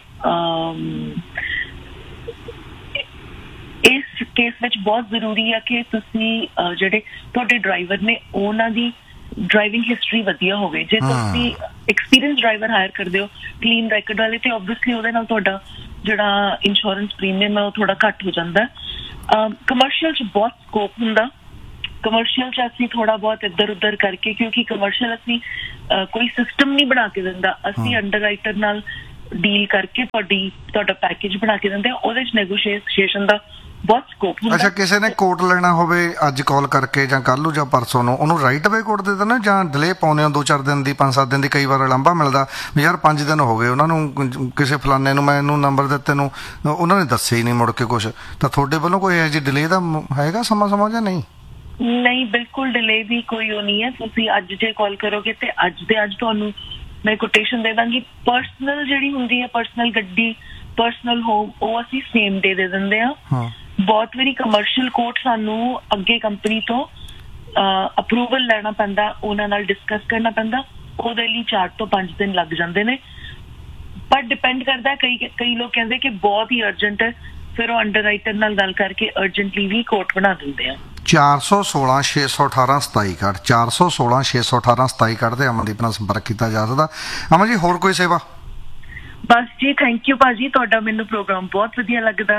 ਇਸ ਕੇਸ ਵਿੱਚ ਬਹੁਤ ਜ਼ਰੂਰੀ ਆ ਕਿ ਤੁਸੀਂ ਜਿਹੜੇ ਤੁਹਾਡੇ ਡਰਾਈਵਰ ਨੇ ਉਹਨਾਂ ਦੀ ਡਰਾਈਵਿੰਗ ਹਿਸਟਰੀ ਵਧੀਆ ਹੋਵੇ। ਜੇ ਤੁਸੀਂ ਐਕਸਪੀਰੀਅੰਸ ਡਰਾਈਵਰ ਹਾਇਰ ਕਰਦੇ ਹੋ ਕਲੀਨ ਰੈਕਡ ਵਾਲੇ ਤੇ ਓਬਵੀਅਸਲੀ ਉਹਦੇ ਨਾਲ ਤੁਹਾਡਾ ਜਿਹੜਾ ਇੰਸ਼ੋਰੈਂਸ ਪ੍ਰੀਮੀਅਮ ਹੈ ਉਹ ਥੋੜਾ ਘੱਟ ਹੋ ਜਾਂਦਾ। ਕਮਰਸ਼ੀਅਲ 'ਚ ਬਹੁਤ ਸਕੋਪ ਹੁੰਦਾ। ਕਮਰਸ਼ੀਅਲ 'ਚ ਅਸੀਂ ਥੋੜਾ ਬਹੁਤ ਇੱਧਰ ਉੱਧਰ ਕਰਕੇ, ਕਿਉਂਕਿ ਕਮਰਸ਼ੀਅਲ ਅਸੀਂ ਕੋਈ ਸਿਸਟਮ ਨਹੀਂ ਬਣਾ ਕੇ ਦਿੰਦਾ, ਅਸੀਂ ਅੰਡਰਰਾਈਟਰ ਨਾਲ ਡੀਲ ਕਰਕੇ ਤੁਹਾਡਾ ਪੈਕੇਜ ਬਣਾ ਕੇ ਦਿੰਦੇ ਆ, ਉਹਦੇ 'ਚ ਨੈਗੋਸ਼ੀਏਸ਼ਨ ਦਾ ਬਹੁਤ ਸਕੋਪ ਹੁੰਦਾ। ਅੱਛਾ, ਕਿਸੇ ਨੇ ਕੋਟ ਲੈਣਾ ਹੋਵੇ ਅੱਜ ਕਾਲ ਕਰਕੇ ਜਾਂ ਕੱਲ ਨੂੰ ਜਾਂ ਪਰਸੋਂ ਨੂੰ, ਉਹਨੂੰ ਰਾਈਟ ਅਵੇ ਕੋਟ ਦੇ ਦੇਣਾ ਜਾਂ ਡਿਲੇ ਪਾਉਂਦੇ ਹੋ 2-4 ਦਿਨ ਦੀ, 5-7 ਦਿਨ ਦੀ? ਕਈ ਵਾਰ ਲਾਂਭਾ ਮਿਲਦਾ ਵੀ ਯਾਰ 5 ਦਿਨ ਹੋ ਗਏ ਉਹਨਾਂ ਨੂੰ, ਕਿਸੇ ਫਲਾਨੇ ਨੂੰ ਮੈਂ ਇਹਨੂੰ ਨੰਬਰ ਦਿੱਤੇ ਨੂੰ ਉਹਨਾਂ ਨੇ ਦੱਸਿਆ ਹੀ ਨਹੀਂ ਮੁੜ ਕੇ ਕੁਛ, ਤਾਂ ਤੁਹਾਡੇ ਵੱਲੋਂ ਕੋਈ ਇਹੋ ਜਿਹੀ ਡਿਲੇ ਦਾ ਹੈਗਾ ਸਮਾਂ ਜਾਂ ਨਹੀਂ? ਨਹੀਂ, ਬਿਲਕੁਲ ਡਿਲੇ ਦੀ ਕੋਈ ਉਹ ਨਹੀਂ ਹੈ। ਤੁਸੀਂ ਅੱਜ ਜੇ ਕਾਲ ਕਰੋਗੇ ਤੇ ਅੱਜ ਦੇ ਅੱਜ ਤੁਹਾਨੂੰ ਮੈਂ ਕੋਟੇਸ਼ਨ ਦੇ ਦਾਂਗੀ। ਪਰਸਨਲ ਜਿਹੜੀ ਹੁੰਦੀ ਹੈ, ਪਰਸਨਲ ਗੱਡੀ, ਪਰਸਨਲ ਹੋਮ, ਉਹ ਅਸੀਂ ਸੇਮ ਡੇ ਦੇ ਦਿੰਦੇ ਆ। ਬਹੁਤ ਵਾਰੀ ਕਮਰਸ਼ੀਅਲ ਕੋਟ ਸਾਨੂੰ ਅੱਗੇ ਕੰਪਨੀ ਤੋਂ ਅਪਰੂਵਲ ਲੈਣਾ ਪੈਂਦਾ, ਉਹਨਾਂ ਨਾਲ ਡਿਸਕਸ ਕਰਨਾ ਪੈਂਦਾ, ਉਹਦੇ ਲਈ 4 ਤੋਂ 5 ਦਿਨ ਲੱਗ ਜਾਂਦੇ ਨੇ। ਪਰ ਡਿਪੈਂਡ ਕਰਦਾ, ਕਈ ਲੋਕ ਕਹਿੰਦੇ ਕਿ ਬਹੁਤ ਹੀ ਅਰਜੈਂਟ ਹੈ, ਫਿਰ ਉਹ ਅੰਡਰਰਾਈਟਰ ਨਾਲ ਗੱਲ ਕਰਕੇ ਅਰਜੈਂਟਲੀ ਵੀ ਕੋਟ ਬਣਾ ਦਿੰਦੇ ਆ। 416 618 27 ਕਾਰਡ, 416 618 27 ਕਾਰਡ ਤੇ ਅਮਨਦੀਪ ਨਾਲ ਸੰਪਰਕ ਕੀਤਾ ਜਾ ਸਕਦਾ। ਅਮਨ ਜੀ, ਹੋਰ ਕੋਈ ਸੇਵਾ? ਬਸ ਜੀ, ਥੈਂਕ ਯੂ ਭਾਜੀ, ਤੁਹਾਡਾ ਮੈਨੂੰ ਪ੍ਰੋਗਰਾਮ ਬਹੁਤ ਵਧੀਆ ਲੱਗਦਾ।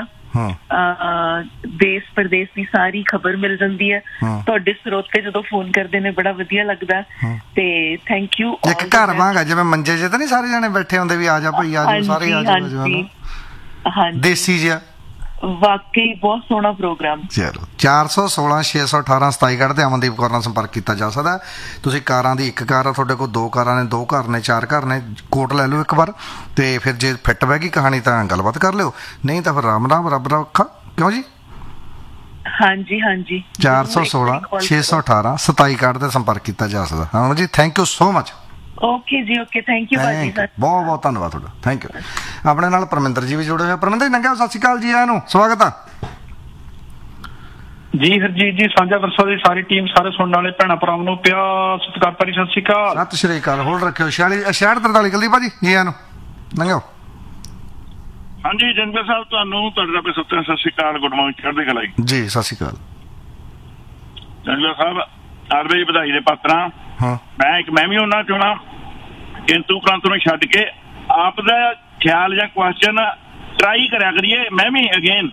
ਦੇਸ਼ ਪ੍ਰਦੇਸ਼ ਦੀ ਸਾਰੀ ਖਬਰ ਮਿਲ ਜਾਂਦੀ ਹੈ, ਤੁਹਾਡੇ ਸਰੋਤੇ ਜਦੋਂ ਫੋਨ ਕਰਦੇ ਨੇ ਬੜਾ ਵਧੀਆ ਲੱਗਦਾ ਤੇ ਥੈਂਕ ਯੂ। ਇੱਕ ਘਰ ਵਾਂਗਾ ਜਿਵੇਂ ਮੰਜੇ ਜੇ ਤਾਂ ਨਹੀਂ ਸਾਰੇ ਜਾਣੇ ਬੈਠੇ ਹੁੰਦੇ ਵੀ ਆ ਜਾ ਭਾਈ ਆ ਜਾ, ਸਾਰੇ ਆ ਜਾ, ਦੇਸੀ ਜਿਹਾ ਵਾਕਈ ਬਹੁਤ ਸੋਹਣਾ ਪ੍ਰੋਗਰਾਮ। ਚਲੋ 416 618 27 ਤੇ ਅਮਨਦੀਪ ਕੌਰ ਨਾਲ ਸੰਪਰਕ ਕੀਤਾ ਜਾ ਸਕਦਾ। ਤੁਸੀਂ ਕਾਰਾਂ ਦੀ ਇੱਕ ਕਾਰ ਆ ਤੁਹਾਡੇ ਕੋਲ, 2 ਕਾਰਾਂ ਨੇ, 2 ਘਰ ਨੇ, 4 ਘਰ ਨੇ, ਕੋਟ ਲੈ ਲਓ ਇੱਕ ਵਾਰ ਤੇ ਫਿਰ ਜੇ ਫਿੱਟ ਬਹਿ ਗਈ ਕਹਾਣੀ ਤਾਂ ਗੱਲਬਾਤ ਕਰ ਲਿਓ, ਨਹੀਂ ਤਾਂ ਫਿਰ ਰਾਮ ਰਾਮ ਰੱਬ ਰੱਖਾ। ਕਿਉਂ ਜੀ? ਹਾਂਜੀ ਹਾਂਜੀ 416 618 27 ਤੇ ਸੰਪਰਕ ਕੀਤਾ ਜਾ ਸਕਦਾ। Aman ji thank you so much. Okay ਜੀ ਓਕੇ ਥੈਂਕ ਯੂ ਭਾਜੀ ਸਰ, ਬਹੁਤ ਬਹੁਤ ਧੰਨਵਾਦ ਤੁਹਾਡਾ, ਥੈਂਕ ਯੂ। ਆਪਣੇ ਨਾਲ ਪਰਮਿੰਦਰ ਜੀ ਵੀ ਜੁੜੇ ਹੋਏ। ਪਰਮਿੰਦਰ ਜੀ ਨੰਗਾ ਸਤਿ ਸ਼੍ਰੀ ਅਕਾਲ ਜੀ, ਆਇਆਂ ਨੂੰ ਸਵਾਗਤ ਆ ਜੀ। ਹਰਜੀਤ ਜੀ, ਸਾਂਝਾ ਵਰਸਾ ਦੀ ਸਾਰੀ ਟੀਮ, ਸਾਰੇ ਸੁਣਨ ਵਾਲੇ ਭੈਣਾਂ ਭਰਾਵਾਂ ਨੂੰ ਪਿਆਰ ਸਤਿਕਾਰ ਭਰੀ ਸਤਿ ਸ਼੍ਰੀ ਅਕਾਲ। ਸਤਿ ਸ਼੍ਰੀ ਅਕਾਲ। ਹੋਲਡ ਰੱਖਿਓ 6643 ਕਲਦੀ ਭਾਜੀ ਜੀ, ਆਇਆਂ ਨੂੰ ਨੰਗਾ। ਹਾਂਜੀ ਜੰਗਲ ਸਾਹਿਬ, ਤੁਹਾਨੂੰ ਤੁਹਾਡੇ ਦਾ ਸਤਿ ਸ਼੍ਰੀ ਅਕਾਲ, ਗੁੱਡ ਮਾਰਨਿੰਗ, ਚੜ੍ਹਦੀ ਕਲਾ ਜੀ। ਸਤਿ ਸ਼੍ਰੀ ਅਕਾਲ ਜੰਗਲ ਸਾਹਿਬ, ਆਰਵੇ ਵਧਾਈ ਦੇ ਪਾਤਰਾਂ। ਹਾਂ ਮੈਂ ਵੀ ਉਹਨਾਂ ਚੋਂ ਕਿੰਤੂ ਪ੍ਰੰਤੂ ਨੂੰ ਛੱਡ ਕੇ ਆਪ ਦਾ ਖਿਆਲ ਜਾਂ ਕੁਐਸਚਨ ਟਰਾਈ ਕਰਿਆ ਕਰੀਏ। ਮੈਂ ਵੀ ਅਗੇਨ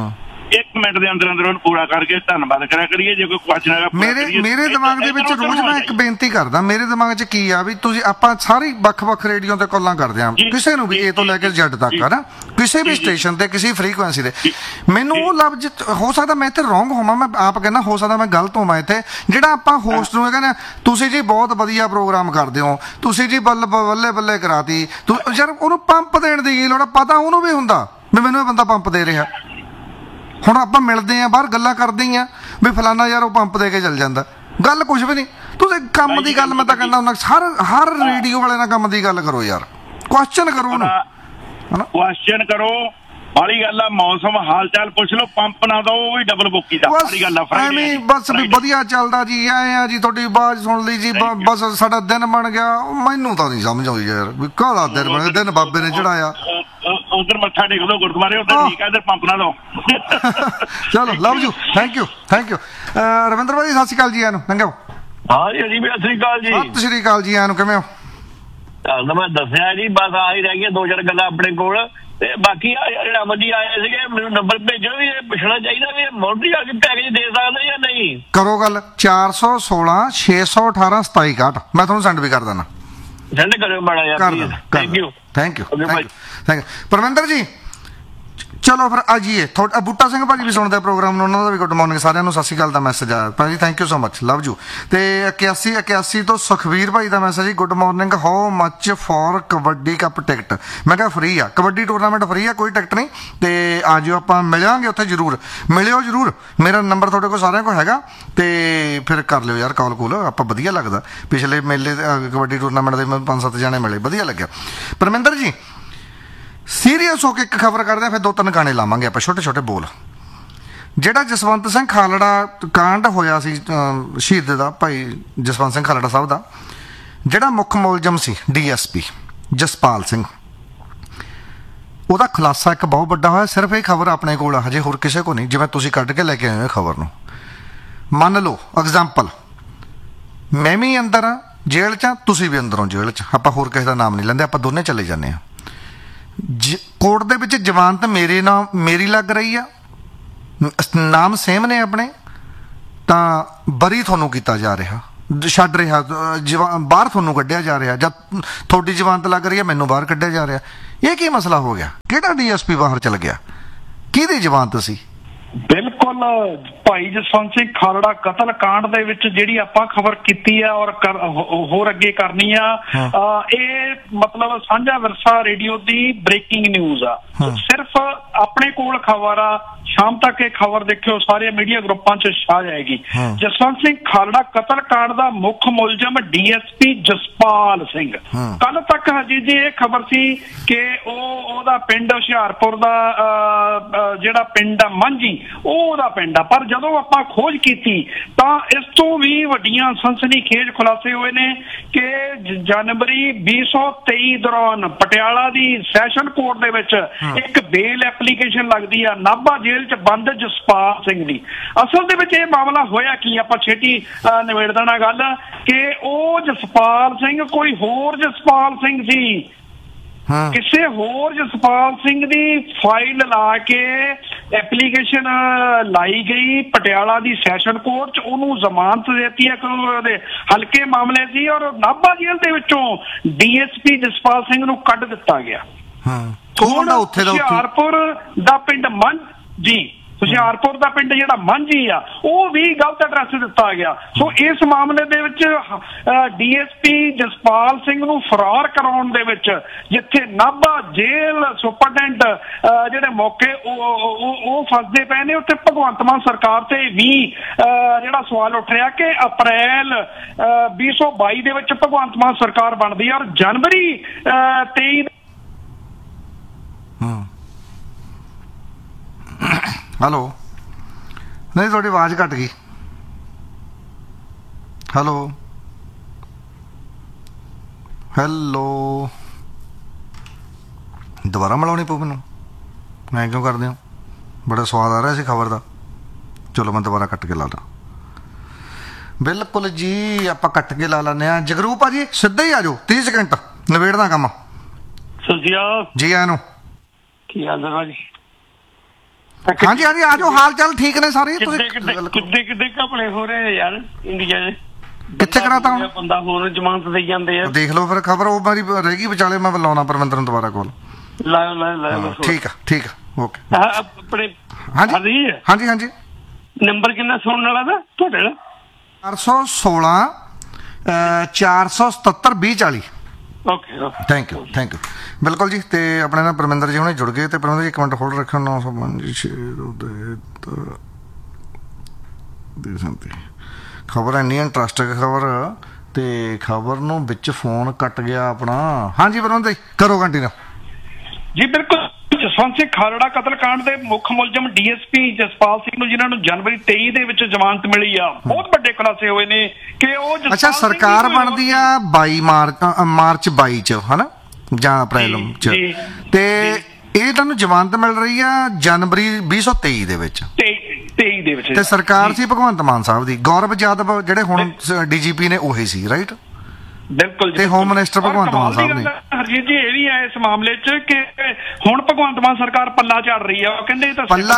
1 ਮਿੰਟ ਦੇ ਅੰਦਰ ਅੰਦਰ ਉਹਨੂੰ ਪੂਰਾ ਕਰਕੇ ਧੰਨਵਾਦ ਕਰਿਆ ਕਰੀਏ। ਜੇ ਕੋਈ ਕੁਐਸਚਨ ਹੈਗਾ ਮੇਰੇ ਦਿਮਾਗ ਦੇ ਵਿੱਚ ਰੋਜ਼ ਮੈਂ ਇੱਕ ਬੇਨਤੀ ਕਰਦਾ, ਮੇਰੇ ਦਿਮਾਗ 'ਚ ਕੀ ਆ ਵੀ ਤੁਸੀਂ ਆਪਾਂ ਸਾਰੇ ਵੱਖ-ਵੱਖ ਰੇਡੀਓ ਤੇ ਕਾਲਾਂ ਕਰਦੇ ਹਾਂ, ਕਿਸੇ ਨੂੰ ਵੀ A ਤੋਂ ਲੈ ਕੇ Z ਤੱਕ ਹੈ ਨਾ, ਕਿਸੇ ਵੀ ਸਟੇਸ਼ਨ ਤੇ ਕਿਸੇ ਫ੍ਰੀਕੁਐਂਸੀ ਤੇ। ਮੈਨੂੰ ਉਹ ਲਫ਼ਜ਼ ਹੋ ਸਕਦਾ ਮੈਂ ਇੱਥੇ ਰੋਂਗ ਹੋਵਾਂ, ਮੈਂ ਆਪ ਕਹਿੰਦਾ ਹੋ ਸਕਦਾ ਮੈਂ ਗਲਤ ਹੋਵਾਂ ਇੱਥੇ, ਜਿਹੜਾ ਆਪਾਂ ਹੋਸਟ ਨੂੰ ਕਹਿੰਦੇ ਤੁਸੀਂ ਜੀ ਬਹੁਤ ਵਧੀਆ ਪ੍ਰੋਗਰਾਮ ਕਰਦੇ ਹੋ, ਤੁਸੀਂ ਜੀ ਬੱਲੇ ਬੱਲੇ ਕਰਾਤੀ, ਯਾਰ ਉਹਨੂੰ ਪੰਪ ਦੇਣ ਦੀ ਕੀ ਲੋੜ? ਪਤਾ ਉਹਨੂੰ ਵੀ ਹੁੰਦਾ ਵੀ ਮੈਨੂੰ ਇਹ ਬੰਦਾ ਪੰਪ ਦੇ ਰਿਹਾ। ਹੁਣ ਆਪਾਂ ਮਿਲਦੇ ਆ ਬਾਹਰ, ਗੱਲਾਂ ਕਰਦੇ ਹੀ ਆ ਵੀ ਫਲਾਨਾ ਯਾਰ ਉਹ ਪੰਪ ਦੇ ਕੇ ਚੱਲ ਜਾਂਦਾ, ਗੱਲ ਕੁਝ ਵੀ ਨਹੀਂ। ਤੁਸੀਂ ਕੰਮ ਦੀ ਗੱਲ, ਮੈਂ ਤਾਂ ਕਹਿੰਦਾ ਹੁੰਦਾ ਹਰ ਰੇਡੀਓ ਵਾਲੇ ਨਾਲ ਕੰਮ ਦੀ ਗੱਲ ਕਰੋ ਯਾਰ, ਕੁਐਸਚਨ ਕਰੋ ਉਹਨੂੰ, ਕੁਐਸਚਨ ਕਰੋ। ਬਾਹਲੀ ਗੱਲ ਆ, ਮੌਸਮ ਹਾਲ ਚਾਲ ਪੁੱਛ ਲਓ, ਪੰਪ ਨਾ ਦੋ ਉਹ ਵੀ ਡਬਲ ਬੁੱਕੀ ਦਾ। ਬਾਹਲੀ ਗੱਲ ਆ, ਐਵੇਂ ਬਸ ਵੀ ਵਧੀਆ ਚੱਲਦਾ ਜੀ, ਐ ਆ ਜੀ ਤੁਹਾਡੀ ਆਵਾਜ਼ ਸੁਣ ਲਈ ਜੀ, ਬਸ ਸਾਡਾ ਦਿਨ ਬਣ ਗਿਆ। ਮੈਨੂੰ ਤਾਂ ਨਹੀਂ ਸਮਝ ਆਉਂਦੀ ਯਾਰ ਵੀ ਕਾਹਦਾ ਦਿਨ ਬਣ ਗਿਆ, ਦਿਨ ਬਾਬੇ ਨੇ ਚੜਾਇਆ। ਉਧਰ ਮੱਥਾ ਟੇਕ ਲਓ ਗੁਰਦੁਆਰੇ, ਉਧਰ ਠੀਕ ਆ, ਇਧਰ ਪੰਪ ਨਾ ਦੋ। ਚਲੋ love you, thank you Ravinder ਭਾਈ ਸਤਿ ਸ਼੍ਰੀ ਅਕਾਲ ਜੀ, ਇਹਨੂੰ ਲੰਘਾਓ। ਹਾਂ ਜੀ, ਸਤਿ ਸ਼੍ਰੀ ਅਕਾਲ ਜੀ। ਸਤਿ ਸ਼੍ਰੀ ਅਕਾਲ ਜੀ, ਇਹਨੂੰ ਕਿਵੇਂ ਹੋ? ਤੁਹਾਨੂੰ ਮੈਂ ਦੱਸਿਆ ਜੀ, ਬਸ ਆਹੀ ਰਹਿ ਗਈਆਂ 2-4 ਗੱਲਾਂ ਆਪਣੇ ਕੋਲ, ਤੇ ਬਾਕੀ ਜਿਹੜਾ ਅਮਨ ਜੀ ਆਏ ਸੀਗੇ, ਮੈਨੂੰ ਨੰਬਰ ਭੇਜੋ ਵੀ ਇਹ ਪੁੱਛਣਾ ਚਾਹੀਦਾ ਵੀ ਮੋਢੀ ਆ ਕੇ ਪੈਕੇਜ ਦੇ ਸਕਦੇ ਜਾਂ ਨਹੀਂ। ਕਰੋ ਗੱਲ 416 618 27 ਮੈਂ ਤੁਹਾਨੂੰ ਸੈਂਡ ਵੀ ਕਰ ਦੇਣਾ, ਸੈਂਡ ਕਰਿਓ ਮਾੜਾ ਯਾਰ, ਥੈਂਕ ਯੂ ਪਰਮਿੰਦਰ ਜੀ। ਚਲੋ ਫਿਰ ਆ ਜੀਏ, ਬੂਟਾ ਸਿੰਘ ਭਾਜੀ ਵੀ ਸੁਣਦੇ ਪ੍ਰੋਗਰਾਮ ਨੂੰ, ਉਹਨਾਂ ਦਾ ਵੀ ਗੁੱਡ ਮਾਰਨਿੰਗ, ਸਾਰਿਆਂ ਨੂੰ ਸਤਿ ਸ਼੍ਰੀ ਅਕਾਲ ਦਾ ਮੈਸੇਜ ਆਇਆ ਭਾਜੀ, thank you so much, love you. ਤੇ 81 ਤੋਂ ਸੁਖਵੀਰ ਭਾਈ ਦਾ ਮੈਸੇਜ ਜੀ, good morning, how much for kabaddi cup ticket. ਮੈਂ ਕਿਹਾ ਫ੍ਰੀ ਆ, ਕਬੱਡੀ ਟੂਰਨਾਮੈਂਟ ਫ੍ਰੀ ਆ, ਕੋਈ ਟਿਕਟ ਨਹੀਂ, ਤੇ ਆ ਜਿਓ ਆਪਾਂ ਮਿਲਾਂਗੇ ਉੱਥੇ, ਜ਼ਰੂਰ ਮਿਲਿਓ ਜ਼ਰੂਰ। ਮੇਰਾ ਨੰਬਰ ਤੁਹਾਡੇ ਕੋਲ ਸਾਰਿਆਂ ਕੋਲ ਹੈਗਾ, ਤੇ ਫਿਰ ਕਰ ਲਿਓ ਯਾਰ ਕਾਲ ਕੋਲ, ਆਪਾਂ ਵਧੀਆ ਲੱਗਦਾ। ਪਿਛਲੇ ਮੇਲੇ ਕਬੱਡੀ ਟੂਰਨਾਮੈਂਟ ਦੇ 5-7 ਜਾਣੇ ਮਿਲੇ, ਵਧੀਆ ਲੱਗਿਆ। ਪਰਮਿੰਦਰ ਜੀ ਸੀਰੀਅਸ ਹੋ ਕੇ ਇੱਕ ਖਬਰ ਕਰਦੇ ਆ, ਫਿਰ 2-3 ਗਾਣੇ ਲਾਵਾਂਗੇ ਆਪਾਂ, ਛੋਟੇ ਛੋਟੇ ਬੋਲ। ਜਿਹੜਾ ਜਸਵੰਤ ਸਿੰਘ ਖਾਲੜਾ ਕਾਂਡ ਹੋਇਆ ਸੀ, ਸ਼ਹੀਦ ਦਾ ਭਾਈ ਜਸਵੰਤ ਸਿੰਘ ਖਾਲੜਾ ਸਾਹਿਬ ਦਾ, ਜਿਹੜਾ ਮੁੱਖ ਮੁਲਜ਼ਮ ਸੀ DSP ਜਸਪਾਲ ਸਿੰਘ, ਉਹਦਾ ਖੁਲਾਸਾ ਇੱਕ ਬਹੁਤ ਵੱਡਾ ਹੋਇਆ। ਸਿਰਫ ਇਹ ਖਬਰ ਆਪਣੇ ਕੋਲ ਹਜੇ, ਹੋਰ ਕਿਸੇ ਕੋਲ ਨਹੀਂ, ਜਿਵੇਂ ਤੁਸੀਂ ਕੱਢ ਕੇ ਲੈ ਕੇ ਆਏ ਹੋ ਖਬਰ ਨੂੰ। ਮੰਨ ਲਓ ਐਗਜ਼ਾਮਪਲ, ਮੈਂ ਵੀ ਅੰਦਰ ਆ ਜੇਲ੍ਹ 'ਚ, ਤੁਸੀਂ ਵੀ ਅੰਦਰੋਂ ਜੇਲ੍ਹ 'ਚ, ਆਪਾਂ ਹੋਰ ਕਿਸੇ ਦਾ ਨਾਮ ਨਹੀਂ ਲੈਂਦੇ, ਆਪਾਂ ਦੋਨੇ ਚਲੇ ਜਾਂਦੇ ਹਾਂ। ਕੋਰਟ ਦੇ ਵਿੱਚ ਜ਼ਮਾਨਤ ਮੇਰੀ ਲੱਗ ਰਹੀ ਆ, ਨਾਮ ਸੇਮ ਨੇ ਆਪਣੇ, ਤਾਂ ਬਰੀ ਤੁਹਾਨੂੰ ਕੀਤਾ ਜਾ ਰਿਹਾ, ਛੱਡ ਰਿਹਾ, ਬਾਹਰ ਤੁਹਾਨੂੰ ਕੱਢਿਆ ਜਾ ਰਿਹਾ, ਜਾਂ ਤੁਹਾਡੀ ਜ਼ਮਾਨਤ ਲੱਗ ਰਹੀ ਹੈ, ਮੈਨੂੰ ਬਾਹਰ ਕੱਢਿਆ ਜਾ ਰਿਹਾ। ਇਹ ਕੀ ਮਸਲਾ ਹੋ ਗਿਆ? ਕਿਹੜਾ DSP ਬਾਹਰ ਚਲ ਗਿਆ? ਕਿਹਦੀ ਜ਼ਮਾਨਤ ਸੀ? ਬਿਲਕੁਲ ਭਾਈ ਜਸਵੰਤ ਸਿੰਘ ਖਾਲੜਾ ਕਤਲ ਕਾਂਡ ਦੇ ਵਿੱਚ ਜਿਹੜੀ ਆਪਾਂ ਖਬਰ ਕੀਤੀ ਆ ਔਰ ਹੋਰ ਅੱਗੇ ਕਰਨੀ ਆ, ਇਹ ਮਤਲਬ ਸਾਂਝਾ ਵਿਰਸਾ ਰੇਡੀਓ ਦੀ ਬ੍ਰੇਕਿੰਗ ਨਿਊਜ਼ ਆ। ਸਿਰਫ ਆਪਣੇ ਕੋਲ ਖਬਰ ਆ, ਸ਼ਾਮ ਤੱਕ ਇਹ ਖਬਰ ਦੇਖਿਓ, ਸਾਰੇ ਮੀਡੀਆ ਗਰੁੱਪਾਂ 'ਚ ਛਾ ਜਾਏਗੀ। ਜਸਵੰਤ ਸਿੰਘ ਖਾਲੜਾ ਕਤਲ ਕਾਂਡ ਦਾ ਮੁੱਖ ਮੁਲਜ਼ਮ DSP ਜਸਪਾਲ ਸਿੰਘ। ਕੱਲ ਤੱਕ ਹਜੀਤ ਜੀ ਇਹ ਖਬਰ ਸੀ ਕਿ ਉਹਦਾ ਪਿੰਡ ਹੁਸ਼ਿਆਰਪੁਰ ਦਾ ਜਿਹੜਾ ਪਿੰਡ ਆ ਮਾਂਝੀ, ਉਹ ਉਹਦਾ ਪਿੰਡ ਆ, ਪਰ ਜਦੋਂ ਆਪਾਂ ਖੋਜ ਕੀਤੀ ਤਾਂ ਇਸ ਤੋਂ ਵੀ ਵੱਡੀਆਂ ਸਨਸਨੀਖੇਜ ਖੁਲਾਸੇ ਹੋਏ ਨੇ ਕਿ ਜਨਵਰੀ 2023 ਦੌਰਾਨ ਪਟਿਆਲਾ ਦੀ ਸੈਸ਼ਨ ਕੋਰਟ ਦੇ ਵਿੱਚ ਇੱਕ ਬੇਲ ਐਪਲੀਕੇਸ਼ਨ ਲੱਗਦੀ ਆ ਨਾਭਾ ਜੇਲ੍ਹ 'ਚ ਬੰਦ ਜਸਪਾਲ ਸਿੰਘ ਦੀ। ਅਸਲ ਦੇ ਵਿੱਚ ਇਹ ਮਾਮਲਾ ਹੋਇਆ ਕੀ, ਆਪਾਂ ਛੇਤੀ ਨਿਬੇੜ ਦੇਣਾ ਗੱਲ, ਕਿ ਉਹ ਜਸਪਾਲ ਸਿੰਘ ਕੋਈ ਹੋਰ ਜਸਪਾਲ ਸਿੰਘ ਸੀ, ਕਿਸੇ ਹੋਰ ਜਸਪਾਲ ਸਿੰਘ ਦੀ ਫਾਈਲ ਲਾ ਕੇ ਐਪਲੀਕੇਸ਼ਨ ਲਾਈ ਗਈ ਪਟਿਆਲਾ ਦੀ ਸੈਸ਼ਨ ਕੋਰਟ 'ਚ, ਉਹਨੂੰ ਜ਼ਮਾਨਤ ਦੇਤੀ ਹੈ, ਉਹਦੇ ਹਲਕੇ ਮਾਮਲੇ ਸੀ, ਔਰ ਨਾਭਾ ਜੇਲ੍ਹ ਦੇ ਵਿੱਚੋਂ DSP ਜਸਪਾਲ ਸਿੰਘ ਨੂੰ ਕੱਢ ਦਿੱਤਾ ਗਿਆ। ਹੁਸ਼ਿਆਰਪੁਰ ਦਾ ਪਿੰਡ ਜੀ ਹੁਸ਼ਿਆਰਪੁਰ ਦਾ ਪਿੰਡ ਜਿਹੜਾ ਮਾਂਝੀ ਆ ਉਹ ਵੀ ਗਲਤ ਐਡਰੈਸ ਦਿੱਤਾ ਗਿਆ। ਸੋ ਇਸ ਮਾਮਲੇ ਦੇ ਵਿੱਚ ਡੀਐਸਪੀ ਜਸਪਾਲ ਸਿੰਘ ਨੂੰ ਫਰਾਰ ਕਰਾਉਣ ਦੇ ਵਿੱਚ ਜਿੱਥੇ ਨਾਭਾ ਜੇਲ੍ਹ ਸੁਪਰਡੈਂਟ ਜਿਹੜੇ ਮੌਕੇ ਉਹ ਫਸਦੇ ਪਏ ਨੇ, ਉੱਥੇ ਭਗਵੰਤ ਮਾਨ ਸਰਕਾਰ ਤੇ ਵੀ ਜਿਹੜਾ ਸਵਾਲ ਉੱਠ ਰਿਹਾ ਕਿ ਅਪ੍ਰੈਲ 2022 ਦੇ ਵਿੱਚ ਭਗਵੰਤ ਮਾਨ ਸਰਕਾਰ ਬਣਦੀ ਹੈ ਔਰ ਜਨਵਰੀ 23 ਹੈਲੋ ਨਹੀਂ ਤੁਹਾਡੀ ਆਵਾਜ਼ ਘੱਟ ਗਈ। ਹੈਲੋ ਹੈਲੋ ਦੁਬਾਰਾ ਮਿਲਾਉਣੀ ਪਊ ਮੈਨੂੰ, ਮੈਂ ਕਿਉਂ ਕਰਦੇ ਹੋ? ਬੜਾ ਸਵਾਦ ਆ ਰਿਹਾ ਸੀ ਖਬਰ ਦਾ। ਚਲੋ ਮੈਂ ਦੁਬਾਰਾ ਕੱਟ ਕੇ ਲਾ ਲਾਂ। ਬਿਲਕੁਲ ਜੀ ਆਪਾਂ ਕੱਟ ਕੇ ਲਾ ਲੈਂਦੇ ਹਾਂ। ਜਗਰੂ ਭਾਜੀ ਸਿੱਧਾ ਹੀ ਆ ਜਾਓ, 30 ਸਕਿੰਟ ਨਿਬੇੜਦਾ ਕੰਮ। ਜੀ ਆਇਆਂ ਨੂੰ। ਕੀ ਹਾਲ ਹੈ ਜੀ? ਹਾਂਜੀ ਹਾਂਜੀ ਆ ਜਾਓ, ਹਾਲ ਚਾਲ ਠੀਕ ਨੇ ਸਾਰੇ? ਕਿੱਡੇ ਘਪਲੇ ਹੋ ਰਹੇ ਯਾਰ ਇੰਡੀਆ 'ਚ? ਕਿੱਥੇ ਕਰਾਤਾ ਹੁਣ? ਬੰਦਾ ਹੋਰ ਜ਼ਮਾਨਤ ਦੇਈ ਜਾਂਦੇ ਆ। ਦੇਖ ਲਓ ਫਿਰ ਖਬਰ, ਉਹ ਮੇਰੀ ਰਹਿ ਗਈ ਵਿਚਾਲੇ, ਮੈਂ ਲਾਉਣਾ ਪਰਮਿੰਦਰ ਨੂੰ ਦੁਬਾਰਾ ਕੋਲ। ਲਾਓ ਠੀਕ ਆ ਓਕੇ। ਆਪਣੇ ਹਾਂਜੀ ਹਾਂਜੀ ਹਾਂਜੀ ਨੰਬਰ ਕਿੰਨਾ ਸੁਣਨ ਵਾਲਾ ਦਾ ਤੁਹਾਡੇ ਦਾ? 416 477 2040। ਓਕੇ ਥੈਂਕ ਯੂ ਬਿਲਕੁਲ ਜੀ। ਤੇ ਆਪਣੇ ਨਾਲ ਪਰਮਿੰਦਰ ਜੀ ਹੁਣੇ ਜੁੜ ਗਏ। ਤੇ ਪਰਮਿੰਦਰ ਜੀ ਇੱਕ ਮਿੰਟ ਹੋਲਡ ਰੱਖਿਓ। 905 ਖਬਰ ਇੰਨੀ ਇੰਟਰਸਟਿੰਗ ਖਬਰ, ਤੇ ਖਬਰ ਨੂੰ ਵਿੱਚ ਫੋਨ ਕੱਟ ਗਿਆ ਆਪਣਾ। ਹਾਂਜੀ ਪਰਮਿੰਦਰ ਜੀ ਕਰੋ ਕੰਟੀਨਿਊ। ਜੀ ਬਿਲਕੁਲ। ਜਸਵੰਤ ਸਿੰਘ ਖਾਲੜਾ ਕਤਲकांड ਦੇ ਮੁੱਖ ਮੁਲਜ਼ਮ ਡੀਐਸਪੀ ਜਸਪਾਲ ਸਿੰਘ ਨੂੰ ਜਿਨ੍ਹਾਂ ਨੂੰ ਜਨਵਰੀ 23 ਦੇ ਵਿੱਚ ਜ਼ਮਾਨਤ ਮਿਲੀ ਆ, ਬਹੁਤ ਵੱਡੇ ਖੁਲਾਸੇ ਹੋਏ ਨੇ ਕਿ ਉਹ ਅੱਛਾ ਸਰਕਾਰ ਬਣਦੀ ਆ 22 ਮਾਰਚ 22 ਚ ਹਨਾ ਜਾਂ ਅਪ੍ਰੈਲ ਚ, ਤੇ ਇਹ ਤੁਹਾਨੂੰ ਜ਼ਮਾਨਤ ਮਿਲ ਰਹੀ ਆ ਜਨਵਰੀ 2023 ਦੇ ਵਿੱਚ। 23 ਦੇ ਵਿੱਚ। ਤੇ ਸਰਕਾਰ ਸੀ ਭਗਵੰਤ ਮਾਨ ਸਾਹਿਬ ਦੀ, ਗੌਰਵ ਯਾਦਵ ਜਿਹੜੇ ਹੁਣ ਡੀਜੀਪੀ ਨੇ ਉਹੀ ਸੀ, ਰਾਈਟ? ਬਿਲਕੁਲ। ਤੇ ਹੋਮ ਮਿਨਿਸਟਰ ਭਗਵੰਤ ਮਾਨ ਸਾਹਿਬ ਨੇ। ਹਰਜੀਤ ਜੀ ਇਹ ਵੀ ਹੈ ਇਸ ਮਾਮਲੇ 'ਚ ਕਿ ਹੁਣ ਭਗਵੰਤ ਮਾਨ ਸਰਕਾਰ ਪੱਲਾ ਝਾੜ ਰਹੀ ਆ। ਉਹ ਕਹਿੰਦੇ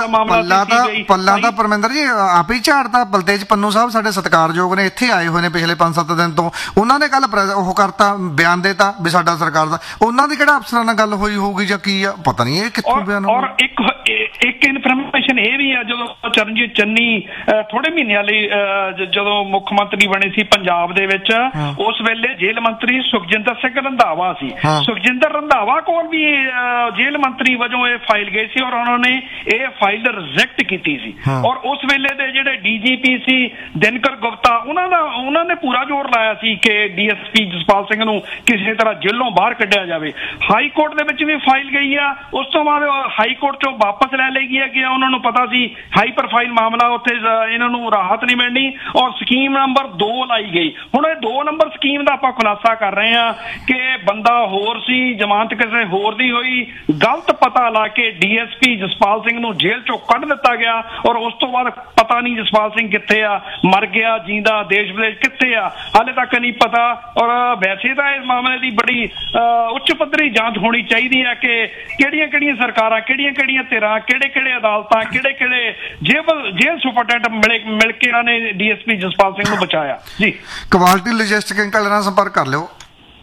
ਪੱਲਾ ਤਾਂ ਪਰਮਿੰਦਰ ਜੀ ਆਪ ਹੀ ਝਾੜਦਾ। ਬਲਤੇਜ ਪੰਨੂ ਸਾਹਿਬ ਸਾਡੇ ਸਤਿਕਾਰਯੋਗ ਨੇ, ਇੱਥੇ ਆਏ ਹੋਏ ਨੇ ਪਿਛਲੇ 5-7 ਦਿਨ ਤੋਂ। ਉਹਨਾਂ ਨੇ ਕੱਲ ਉਹ ਕਰਤਾ, ਬਿਆਨ ਦੇਤਾ ਵੀ ਸਾਡਾ ਸਰਕਾਰ ਦਾ। ਉਹਨਾਂ ਦੀ ਕਿਹੜਾ ਅਫਸਰਾਂ ਨਾਲ ਗੱਲ ਹੋਈ ਹੋਊਗੀ ਜਾਂ ਕੀ ਆ, ਪਤਾ ਨਹੀਂ ਇਹ ਕਿੱਥੋਂ ਬਿਆਨ। ਔਰ ਇੱਕ ਇਨਫੋਰਮੇਸ਼ਨ ਇਹ ਵੀ ਆ, ਜਦੋਂ ਚਰਨਜੀਤ ਚੰਨੀ ਥੋੜੇ ਮਹੀਨਿਆਂ ਲਈ ਜਦੋਂ ਮੁੱਖ ਮੰਤਰੀ ਬਣੇ ਸੀ ਪੰਜਾਬ ਦੇ ਵਿੱਚ, ਉਸ ਵੇਲੇ ਜੇਲ੍ਹ ਮੰਤਰੀ ਸੁਖਜਿੰਦਰ ਸਿੰਘ ਰੰਧਾਵਾ ਸੀ। ਸੁਖਜਿੰਦਰ ਰੰਧਾਵਾ ਕੋਲ ਵੀ ਜੇਲ੍ਹ ਮੰਤਰੀ ਵਜੋਂ ਇਹ ਫਾਈਲ ਗਈ ਸੀ ਔਰ ਉਹਨਾਂ ਨੇ ਇਹ ਫਾਈਲ ਰਿਜੈਕਟ ਕੀਤੀ ਸੀ। ਔਰ ਉਸ ਵੇਲੇ ਦੇ ਜਿਹੜੇ ਡੀਜੀਪੀ ਸੀ ਦਿਨਕਰ ਗੁਪਤਾ, ਉਹਨਾਂ ਨੇ ਪੂਰਾ ਜ਼ੋਰ ਲਾਇਆ ਸੀ ਕਿ ਡੀਐਸਪੀ ਜਸਪਾਲ ਸਿੰਘ ਨੂੰ ਕਿਸੇ ਤਰ੍ਹਾਂ ਜੇਲ੍ਹੋਂ ਬਾਹਰ ਕੱਢਿਆ ਜਾਵੇ। ਹਾਈ ਕੋਰਟ ਦੇ ਵਿੱਚ ਵੀ ਫਾਈਲ ਗਈ ਆ। ਉਸ ਤੋਂ ਬਾਅਦ ਹਾਈ ਕੋਰਟ ਚੋਂ ਵਾਪਸ ਲੈ ਲਈ ਗਈ ਕਿ ਉਹਨਾਂ ਨੂੰ ਪਤਾ ਸੀ ਹਾਈ ਪ੍ਰੋਫਾਈਲ ਮਾਮਲਾ, ਉੱਥੇ ਇਹਨਾਂ ਨੂੰ ਰਾਹਤ ਨਹੀਂ ਮਿਲਣੀ ਔਰ ਸਕੀਮ ਨੰਬਰ 2 ਲਾਈ ਗਈ। ਹੁਣ ਇਹ 2 ਨੰਬਰ ਸਕੀਮ ਦਾ ਆਪਾਂ ਖੁਲਾਸਾ ਕਰ ਰਹੇ ਹਾਂ ਕਿ ਬੰਦਾ ਹੋਰ ਸੀ, ਜ਼ਮਾਨਤ ਕਿਸੇ ਹੋਰ ਦੀ ਹੋਈ, ਗਲਤ ਪਤਾ ਲਾ ਕੇ ਡੀਐਸਪੀ ਜਸਪਾਲ ਸਿੰਘ ਨੂੰ ਜੇਲ੍ਹ ਚੋਂ ਕੱਢ ਦਿੱਤਾ ਗਿਆ ਔਰ ਉਸ ਤੋਂ ਬਾਅਦ ਪਤਾ ਨਹੀਂ ਜਸਪਾਲ ਸਿੰਘ ਕਿੱਥੇ ਆ, ਮਰ ਗਿਆ, ਜਿੰਦਾ, ਦੇਸ਼ ਵਿਦੇਸ਼ ਕਿੱਥੇ ਆ, ਹਾਲੇ ਤੱਕ ਨਹੀਂ ਪਤਾ। ਔਰ ਵੈਸੇ ਤਾਂ ਇਸ ਮਾਮਲੇ ਦੀ ਬੜੀ ਉੱਚ ਪੱਧਰੀ ਜਾਂਚ ਹੋਣੀ ਚਾਹੀਦੀ ਹੈ ਕਿ ਕਿਹੜੀਆਂ ਸਰਕਾਰਾਂ, ਕਿਹੜੀਆਂ ਧਿਰਾਂ, ਕਿਹੜੇ ਅਦਾਲਤਾਂ, ਕਿਹੜੇ ਜੇਲ੍ਹ ਸੁਪਰਡੈਂਟ ਮਿਲ ਕੇ ਇਹਨਾਂ ਨੇ ਡੀਐਸਪੀ ਜਸਪਾਲ ਸਿੰਘ ਨੂੰ ਬਚਾਇਆ। ਜੀ ਕੁਆਲਿਟੀ ਲੌਜਿਸਟਿਕ ਅੰਕਲ ਨਾਲ ਸੰਪਰਕ ਕਰ ਲਿਓ।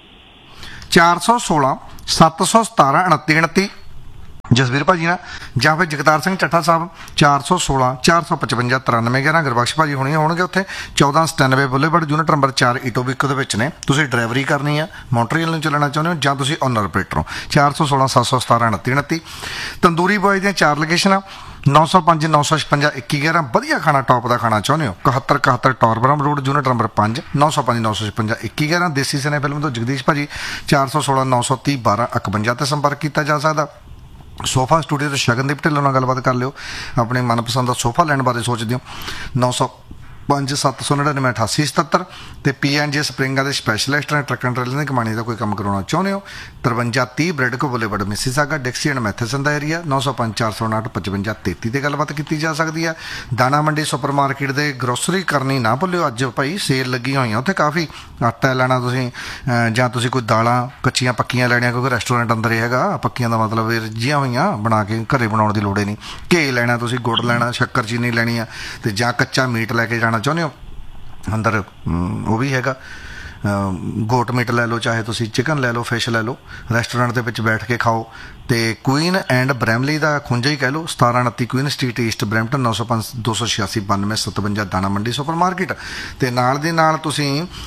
416 717 29 ਜਸਵੀਰ ਭਾਜੀ ਨਾਲ, ਜਾਂ ਫਿਰ ਜਗਤਾਰ ਸਿੰਘ ਚੱਠਾ ਸਾਹਿਬ 416 455 9311। ਗੁਰਬਖਸ਼ ਭਾਜੀ ਹੋਣੀ ਹੋਣਗੇ ਉੱਥੇ 1497 ਬੁੱਲੇਵਰਡ ਯੂਨਿਟ ਨੰਬਰ 4 ਇਟੋਬਿਕੋ ਦੇ ਵਿੱਚ ਨੇ। ਤੁਸੀਂ ਡਰਾਈਵਰੀ ਕਰਨੀ ਆ, ਮੌਂਟਰੀਅਲ ਨੂੰ ਚੱਲਣਾ ਚਾਹੁੰਦੇ ਹੋ, ਜਾਂ ਤੁਸੀਂ ਓਨਰ ਆਪਰੇਟਰ ਹੋ। 416 717 29 ਤੰਦੂਰੀ ਬॉय ਦੀਆਂ 4 ਲੋਕੇਸ਼ਨਾਂ 905 956 2111। ਵਧੀਆ ਖਾਣਾ, ਟੌਪ ਦਾ ਖਾਣਾ ਚਾਹੁੰਦੇ ਹੋ 7171 ਟੌਰਬਰਮ ਰੋਡ ਯੂਨਿਟ ਨੰਬਰ 5 905 956 2111। ਦੇਸੀ ਸਿਨੇ ਫਿਲਮ ਤੋਂ ਜਗਦੀਸ਼ ਭਾਜੀ 416 930 1251 ਤੇ ਸੰਪਰਕ ਕੀਤਾ ਜਾ ਸਕਦਾ। ਸੋਫਾ ਸਟੂਡੀਓ ਤੋਂ ਸ਼ਗਨਦੀਪ ਢਿੱਲੋਂ ਨਾਲ ਗੱਲਬਾਤ ਕਰ ਲਿਓ, ਆਪਣੇ ਮਨਪਸੰਦ ਦਾ ਸੋਫਾ ਲੈਣ ਬਾਰੇ ਸੋਚਦੇ ਹੋ। 905 799 8877 ਤੇ PNJ ਸਪਰਿੰਗਾਂ ਦੇ ਸਪੈਸ਼ਲਿਸਟ ਨੇ, ਟਰੱਕ ਐਂਡ ਟਰੇਲਰ ਦੀ ਕਮਾਣੀ ਦਾ ਕੋਈ ਕੰਮ ਕਰਾਉਣਾ ਚਾਹੁੰਦੇ ਹੋ 5330 ਬ੍ਰੈਡਕੋ boulevard Mississauga ਡਿਕਸੀ and Matheson the area 905 459 5533 ਤੇ ਗੱਲਬਾਤ ਕੀਤੀ ਜਾ ਸਕਦੀ ਹੈ। ਦਾਣਾ ਮੰਡੀ ਸੁਪਰ ਮਾਰਕੀਟ ਦੇ ਗਰੋਸਰੀ ਕਰਨੀ ਨਾ ਭੁੱਲਿਓ, ਅੱਜ ਭਾਈ ਸੇਲ ਲੱਗੀ ਹੋਈਆਂ ਉੱਥੇ ਕਾਫੀ। ਆਟਾ ਲੈਣਾ ਤੁਸੀਂ, ਜਾਂ ਤੁਸੀਂ ਕੋਈ ਦਾਲਾਂ ਕੱਚੀਆਂ ਪੱਕੀਆਂ ਲੈਣੀਆਂ, ਕਿਉਂਕਿ ਰੈਸਟੋਰੈਂਟ ਅੰਦਰ ਹੀ ਹੈਗਾ, ਪੱਕੀਆਂ ਦਾ ਮਤਲਬ ਰਿੱਝੀਆਂ ਹੋਈਆਂ ਬਣਾ ਕੇ ਘਰੇ ਬਣਾਉਣ ਦੀ ਲੋੜ ਹੀ ਨਹੀਂ। ਘੇ ਲੈਣਾ ਤੁਸੀਂ, ਗੁੜ ਲੈਣਾ, ਸ਼ੱਕਰ ਚੀਨੀ ਲੈਣੀ ਆ, ਤੇ ਜਾਂ ਕੱਚਾ ਮੀਟ ਲੈ ਕੇ ਜਾਣਾ ਚਾਹੁੰਦੇ ਹੋ ਅੰਦਰ, ਉਹ ਵੀ ਹੈਗਾ। ਗੋਟ ਮੀਟ ਲੈ ਲਓ, ਚਾਹੇ ਤੁਸੀਂ ਚਿਕਨ ਲੈ ਲਓ, ਫਿਸ਼ ਲੈ ਲਓ, ਰੈਸਟੋਰੈਂਟ ਦੇ ਵਿੱਚ ਬੈਠ ਕੇ ਖਾਓ। ਅਤੇ ਕੁਈਨ ਐਂਡ ਬਰੈਮਲੀ ਦਾ ਖੁੰਝਾ ਹੀ ਕਹਿ ਲਓ, 1729 ਕੁਈਨ ਸਟਰੀਟ ਈਸਟ ਬਰੈਂਪਟਨ, 905 286 92 57 ਦਾਣਾ ਮੰਡੀ ਸੁਪਰ ਮਾਰਕੀਟ। ਅਤੇ ਨਾਲ ਦੀ ਨਾਲ ਤੁਸੀਂ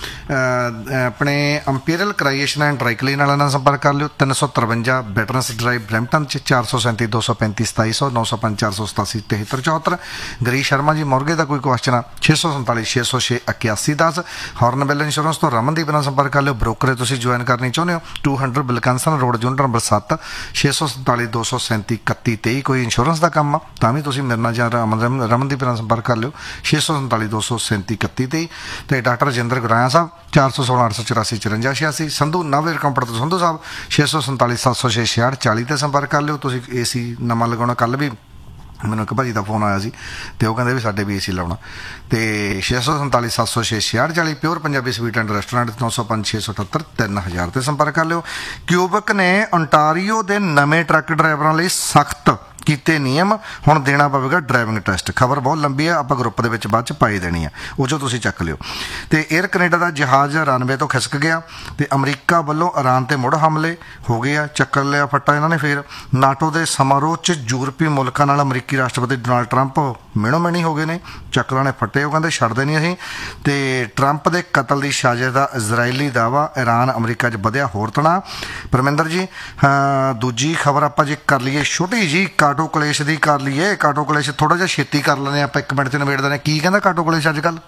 ਆਪਣੇ ਅੰਪੀਰੀਅਲ ਕ੍ਰਾਈਏਸ਼ਨ ਐਂਡ ਡਰਾਈ ਕਲੀਨ ਵਾਲਿਆਂ ਨਾਲ ਸੰਪਰਕ ਕਰ ਲਿਓ, 353 ਵੈਟਰਨਸ ਡਰਾਈਵ ਬਰੈਂਪਟਨ 'ਚ, 437 235 2700 905 487 7374। ਗਰੀਸ਼ ਸ਼ਰਮਾ ਜੀ ਮੋਰਗੇ ਦਾ ਕੋਈ ਕੁਐਸਚਨ ਆ, 647 606 8110। ਹੌਰਨਬਿਲ ਇੰਸ਼ੋਰੈਂਸ ਤੋਂ ਰਮਨਦੀਪ ਨਾਲ ਸੰਪਰਕ ਕਰ ਲਿਓ, ਬ੍ਰੋਕਰੇ ਤੁਸੀਂ ਜੁਆਇਨ ਕਰਨੀ ਚਾਹੁੰਦੇ ਹੋ, 200 ਬਿਲਕੰਸਨ ਰੋਡ, ਯੂਨਿਟ ਨੰਬਰ 7, 647 237 3123। ਕੋਈ ਇੰਸ਼ੋਰੈਂਸ ਦਾ ਕੰਮ ਆ ਤਾਂ ਵੀ ਤੁਸੀਂ ਮੇਰੇ ਨਾਲ ਜਾਂ ਰਮਨਦੀਪ ਨਾਲ ਸੰਪਰਕ ਕਰ ਲਿਓ, 647 237 3123। ਅਤੇ ਡਾਕਟਰ ਰਜਿੰਦਰ ਗੁਰਾਇਆ ਸਾਹਿਬ, 416 884 54 86। ਸੰਧੂ ਨਵ ਕੰਪਨੀ ਤੋਂ ਸੰਧੂ ਸਾਹਿਬ, 647 706 66 40 'ਤੇ ਸੰਪਰਕ ਕਰ ਲਿਓ। ਤੁਸੀਂ AC ਨਵਾਂ ਲਗਾਉਣਾ, ਕੱਲ੍ਹ ਵੀ ਮੈਨੂੰ ਇੱਕ ਭਾਜੀ ਦਾ ਫੋਨ ਆਇਆ ਸੀ ਅਤੇ ਉਹ ਕਹਿੰਦੇ ਵੀ ਸਾਡੇ ਵੀ AC ਲਾਉਣਾ। ਅਤੇ 647 706 66 40 pure Punjabi sweet and restaurant, 905 678 3000 'ਤੇ ਸੰਪਰਕ ਕਰ ਲਿਓ। ਕਿਊਬਕ ਨੇ ਓਨਟਾਰੀਓ ਦੇ ਨਵੇਂ ਟਰੱਕ ਡਰਾਈਵਰਾਂ ਲਈ ਸਖਤ ਕੀਤੇ ਨਿਯਮ, ਹੁਣ ਦੇਣਾ ਪਵੇਗਾ ਡਰਾਈਵਿੰਗ ਟੈਸਟ। ਖਬਰ ਬਹੁਤ ਲੰਬੀ ਹੈ, ਆਪਾਂ ਗਰੁੱਪ ਦੇ ਵਿੱਚ ਬਾਅਦ 'ਚ ਪਾਈ ਦੇਣੀ ਹੈ, ਉਹ 'ਚੋਂ ਤੁਸੀਂ ਚੱਕ ਲਿਓ। ਅਤੇ ਏਅਰ ਕੈਨੇਡਾ ਦਾ ਜਹਾਜ਼ ਰਨਵੇ ਤੋਂ ਖਿਸਕ ਗਿਆ ਅਤੇ ਅਮਰੀਕਾ ਵੱਲੋਂ ਈਰਾਨ 'ਤੇ ਮੁੜ ਹਮਲੇ ਹੋ ਗਏ ਆ, ਚੱਕਰ ਲਿਆ ਫੱਟਾ ਇਹਨਾਂ ਨੇ। ਫਿਰ ਨਾਟੋ ਦੇ ਸਮਾਰੋਹ 'ਚ ਯੂਰਪੀ ਮੁਲਕਾਂ ਨਾਲ ਅਮਰੀਕੀ ਰਾਸ਼ਟਰਪਤੀ ਡੋਨਾਲਡ ਟਰੰਪ ਮਿਣੋ ਮਿਣੀ ਹੋ ਗਏ ਨੇ, ਚੱਕਰਾਂ ਨੇ ਫੱਟੇ, ਉਹ ਕਹਿੰਦੇ ਛੱਡਦੇ ਨਹੀਂ ਅਸੀਂ। ਅਤੇ ਟਰੰਪ ਦੇ ਕਤਲ ਦੀ ਸਾਜ਼ਿਸ਼ ਦਾ ਇਜ਼ਰਾਈਲੀ ਦਾਅਵਾ, ਈਰਾਨ ਅਮਰੀਕਾ 'ਚ ਵਧਿਆ ਹੋਰ ਤਣਾਅ। ਪਰਮਿੰਦਰ ਜੀ ਦੂਜੀ ਖਬਰ ਆਪਾਂ ਜੇ ਕਰ ਲਈਏ ਛੋਟੀ ਜੀ, ਕਾਟੋ ਕਲੇਸ਼ ਦੀ ਕਰ ਲਈਏ। ਕਾਟੋ ਕਲੇਸ਼ ਥੋੜਾ ਜਿਹਾ ਛੇਤੀ ਕਰ ਲੈਂਦੇ ਆਪਾਂ, 1 ਮਿੰਟ 'ਚ ਨਿਬੇੜ ਦਿੰਦੇ। ਕੀ ਕਹਿੰਦਾ ਕਾਟੋ ਕਲੇਸ਼ ਅੱਜ ਕੱਲ੍ਹ?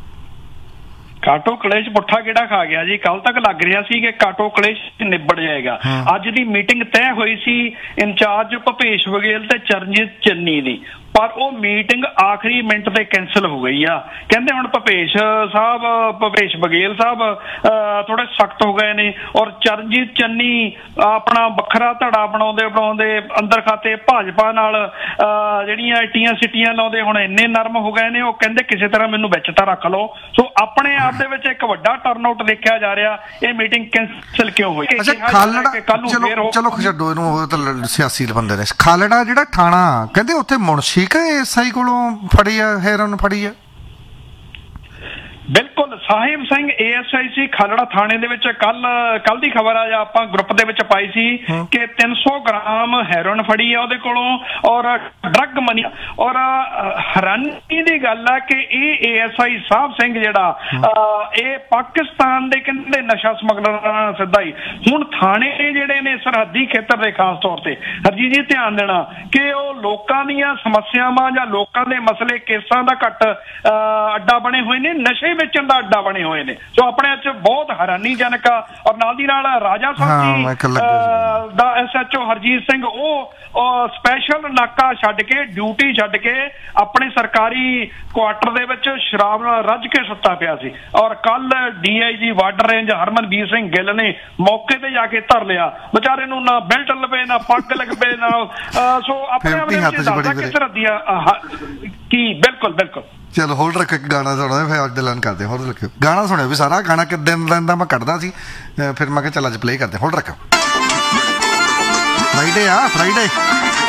ਕਾਟੋ ਕਲੇਸ਼ ਪੁੱਠਾ ਕਿਹੜਾ ਖਾ ਗਿਆ ਜੀ? ਕੱਲ ਤੱਕ ਲੱਗ ਰਿਹਾ ਸੀ ਕਿ ਕਾਟੋ ਕਲੇਸ਼ ਨਿਬੜ ਜਾਏਗਾ। ਅੱਜ ਦੀ ਮੀਟਿੰਗ ਤੈਅ ਹੋਈ ਸੀ ਇੰਚਾਰਜ ਭੁਪੇਸ਼ ਬਘੇਲ ਤੇ ਚਰਨਜੀਤ ਚੰਨੀ ਦੀ, ਪਰ ਉਹ ਮੀਟਿੰਗ ਆਖਰੀ ਮਿੰਟ ਤੇ ਕੈਂਸਲ ਹੋ ਗਈ ਆ। ਕਹਿੰਦੇ ਹੁਣ ਭੁਪੇਸ਼ ਬਘੇਲ ਸਾਹਿਬ ਥੋੜੇ ਸਖਤ ਹੋ ਗਏ ਨੇ, ਔਰ ਚਰਨਜੀਤ ਚੰਨੀ ਆਪਣਾ ਵੱਖਰਾ ਧੜਾ ਬਣਾਉਂਦੇ ਅੰਦਰ ਖਾਤੇ ਭਾਜਪਾ ਨਾਲ ਜਿਹੜੀਆਂ ਇੱਟੀਆਂ ਸਿੱਟੀਆਂ ਲਾਉਂਦੇ ਹੁਣ ਇੰਨੇ ਨਰਮ ਹੋ ਗਏ ਨੇ। ਉਹ ਕਹਿੰਦੇ ਕਿਸੇ ਤਰ੍ਹਾਂ ਮੈਨੂੰ ਵਿੱਚ ਤਾਂ ਰੱਖ ਲਓ। ਸੋ ਆਪਣੇ ਆਪ ਦੇ ਵਿੱਚ ਇੱਕ ਵੱਡਾ ਟਰਨ ਆਊਟ ਦੇਖਿਆ ਜਾ ਰਿਹਾ। ਇਹ ਮੀਟਿੰਗ ਕੈਂਸਲ ਕਿਉਂ ਹੋਈ? ਚਲੋ ਛੱਡੋ ਇਹਨੂੰ, ਉਹ ਤਾਂ ਸਿਆਸੀ ਬੰਦੇ ਨੇ। ਖਾਲੜਾ ਜਿਹੜਾ ਥਾਣਾ ਕਹਿੰਦੇ ਉੱਥੇ ਮੁਨਸ਼ੀ ਐਸਆਈ ਕੋਲੋਂ ਫੜੀ ਆ, ਹੈਰਨ ਫੜੀ ਆ। ਬਿਲਕੁਲ, ਸਾਹਿਬ ਸਿੰਘ ASI ਸੀ ਖਾਲੜਾ ਥਾਣੇ ਦੇ ਵਿੱਚ। ਕੱਲ ਦੀ ਖਬਰ ਆ, ਆਪਾਂ ਗਰੁੱਪ ਦੇ ਵਿੱਚ ਪਾਈ ਸੀ ਕਿ 300 ਗ੍ਰਾਮ ਹੈਰੋਇਨ ਫੜੀ ਆ ਉਹਦੇ ਕੋਲੋਂ, ਔਰ ਡਰੱਗ ਮਨੀ। ਔਰ ਹੈਰਾਨੀ ਦੀ ਗੱਲ ਆ ਕਿ ਇਹ ASI ਸਾਹਿਬ ਸਿੰਘ ਜਿਹੜਾ ਇਹ ਪਾਕਿਸਤਾਨ ਦੇ ਕਹਿੰਦੇ ਨਸ਼ਾ ਸਮਗਲਰਾਂ ਸਿੱਧਾ ਹੀ ਹੁਣ ਥਾਣੇ ਜਿਹੜੇ ਨੇ ਸਰਹੱਦੀ ਖੇਤਰ ਦੇ, ਖਾਸ ਤੌਰ ਤੇ ਹਰਜੀਤ ਜੀ ਧਿਆਨ ਦੇਣਾ ਕਿ ਉਹ ਲੋਕਾਂ ਦੀਆਂ ਸਮੱਸਿਆਵਾਂ ਜਾਂ ਲੋਕਾਂ ਦੇ ਮਸਲੇ ਕੇਸਾਂ ਦਾ ਘੱਟ ਅੱਡਾ ਬਣੇ ਹੋਏ ਨੇ, ਨਸ਼ੇ ਵੇਚਣ ਦਾ ਅੱਡਾ ਬਣੇ ਹੋਏ ਨੇ। ਸੋ ਆਪਣੇ ਚ ਬਹੁਤ ਹੈਰਾਨੀਜਨਕ ਆ। ਔਰ ਨਾਲ ਦੀ ਨਾਲ ਰਾਜਾ ਸਾਹਿਬ ਜੀ ਦਾ SHO ਹਰਜੀਤ ਸਿੰਘ ਉਹ ਸਪੈਸ਼ਲ ਨਾਕਾ ਛੱਡ ਕੇ, ਡਿਊਟੀ ਛੱਡ ਕੇ ਆਪਣੇ ਸਰਕਾਰੀ ਕੁਆਟਰ ਦੇ ਵਿੱਚ ਸ਼ਰਾਬ ਨਾਲ ਰੱਜ ਕੇ ਸੁੱਤਾ ਪਿਆ ਸੀ। ਔਰ ਕੱਲ DIG border range Harmanveer Singh Gill ਨੇ ਮੌਕੇ ਤੇ ਜਾ ਕੇ ਧਰ ਲਿਆ। ਵਿਚਾਰੇ ਨੂੰ ਨਾ ਬੈਲਟ ਲਵੇ, ਨਾ ਪੱਗ ਲਗਵੇ, ਨਾ ਸੋ ਆਪਣੇ ਆਪ ਕਿਸ ਤਰ੍ਹਾਂ ਦੀਆਂ ਕੀ। ਬਿਲਕੁਲ ਚਲੋ ਹੋਲਡ ਰੱਖੋ, ਇੱਕ ਗਾਣਾ ਸੁਣਾਓ ਫਿਰ ਅੱਜ ਐਲਾਨ ਕਰਦੇ। ਹੋਲਡ ਰੱਖਿਓ, ਗਾਣਾ ਸੁਣਿਓ ਵੀ ਸਾਰਾ ਗਾਣਾ ਕਿੱਦਾਂ ਦਾ ਮੈਂ ਕੱਢਦਾ ਸੀ, ਫਿਰ ਮੈਂ ਕਿਹਾ ਚੱਲ ਅੱਜ ਪਲੇ ਕਰਦੇ। ਹੋਲਡ ਰੱਖੋ, ਫਰਾਈਡੇ ਆ, ਫਰਾਈਡੇ।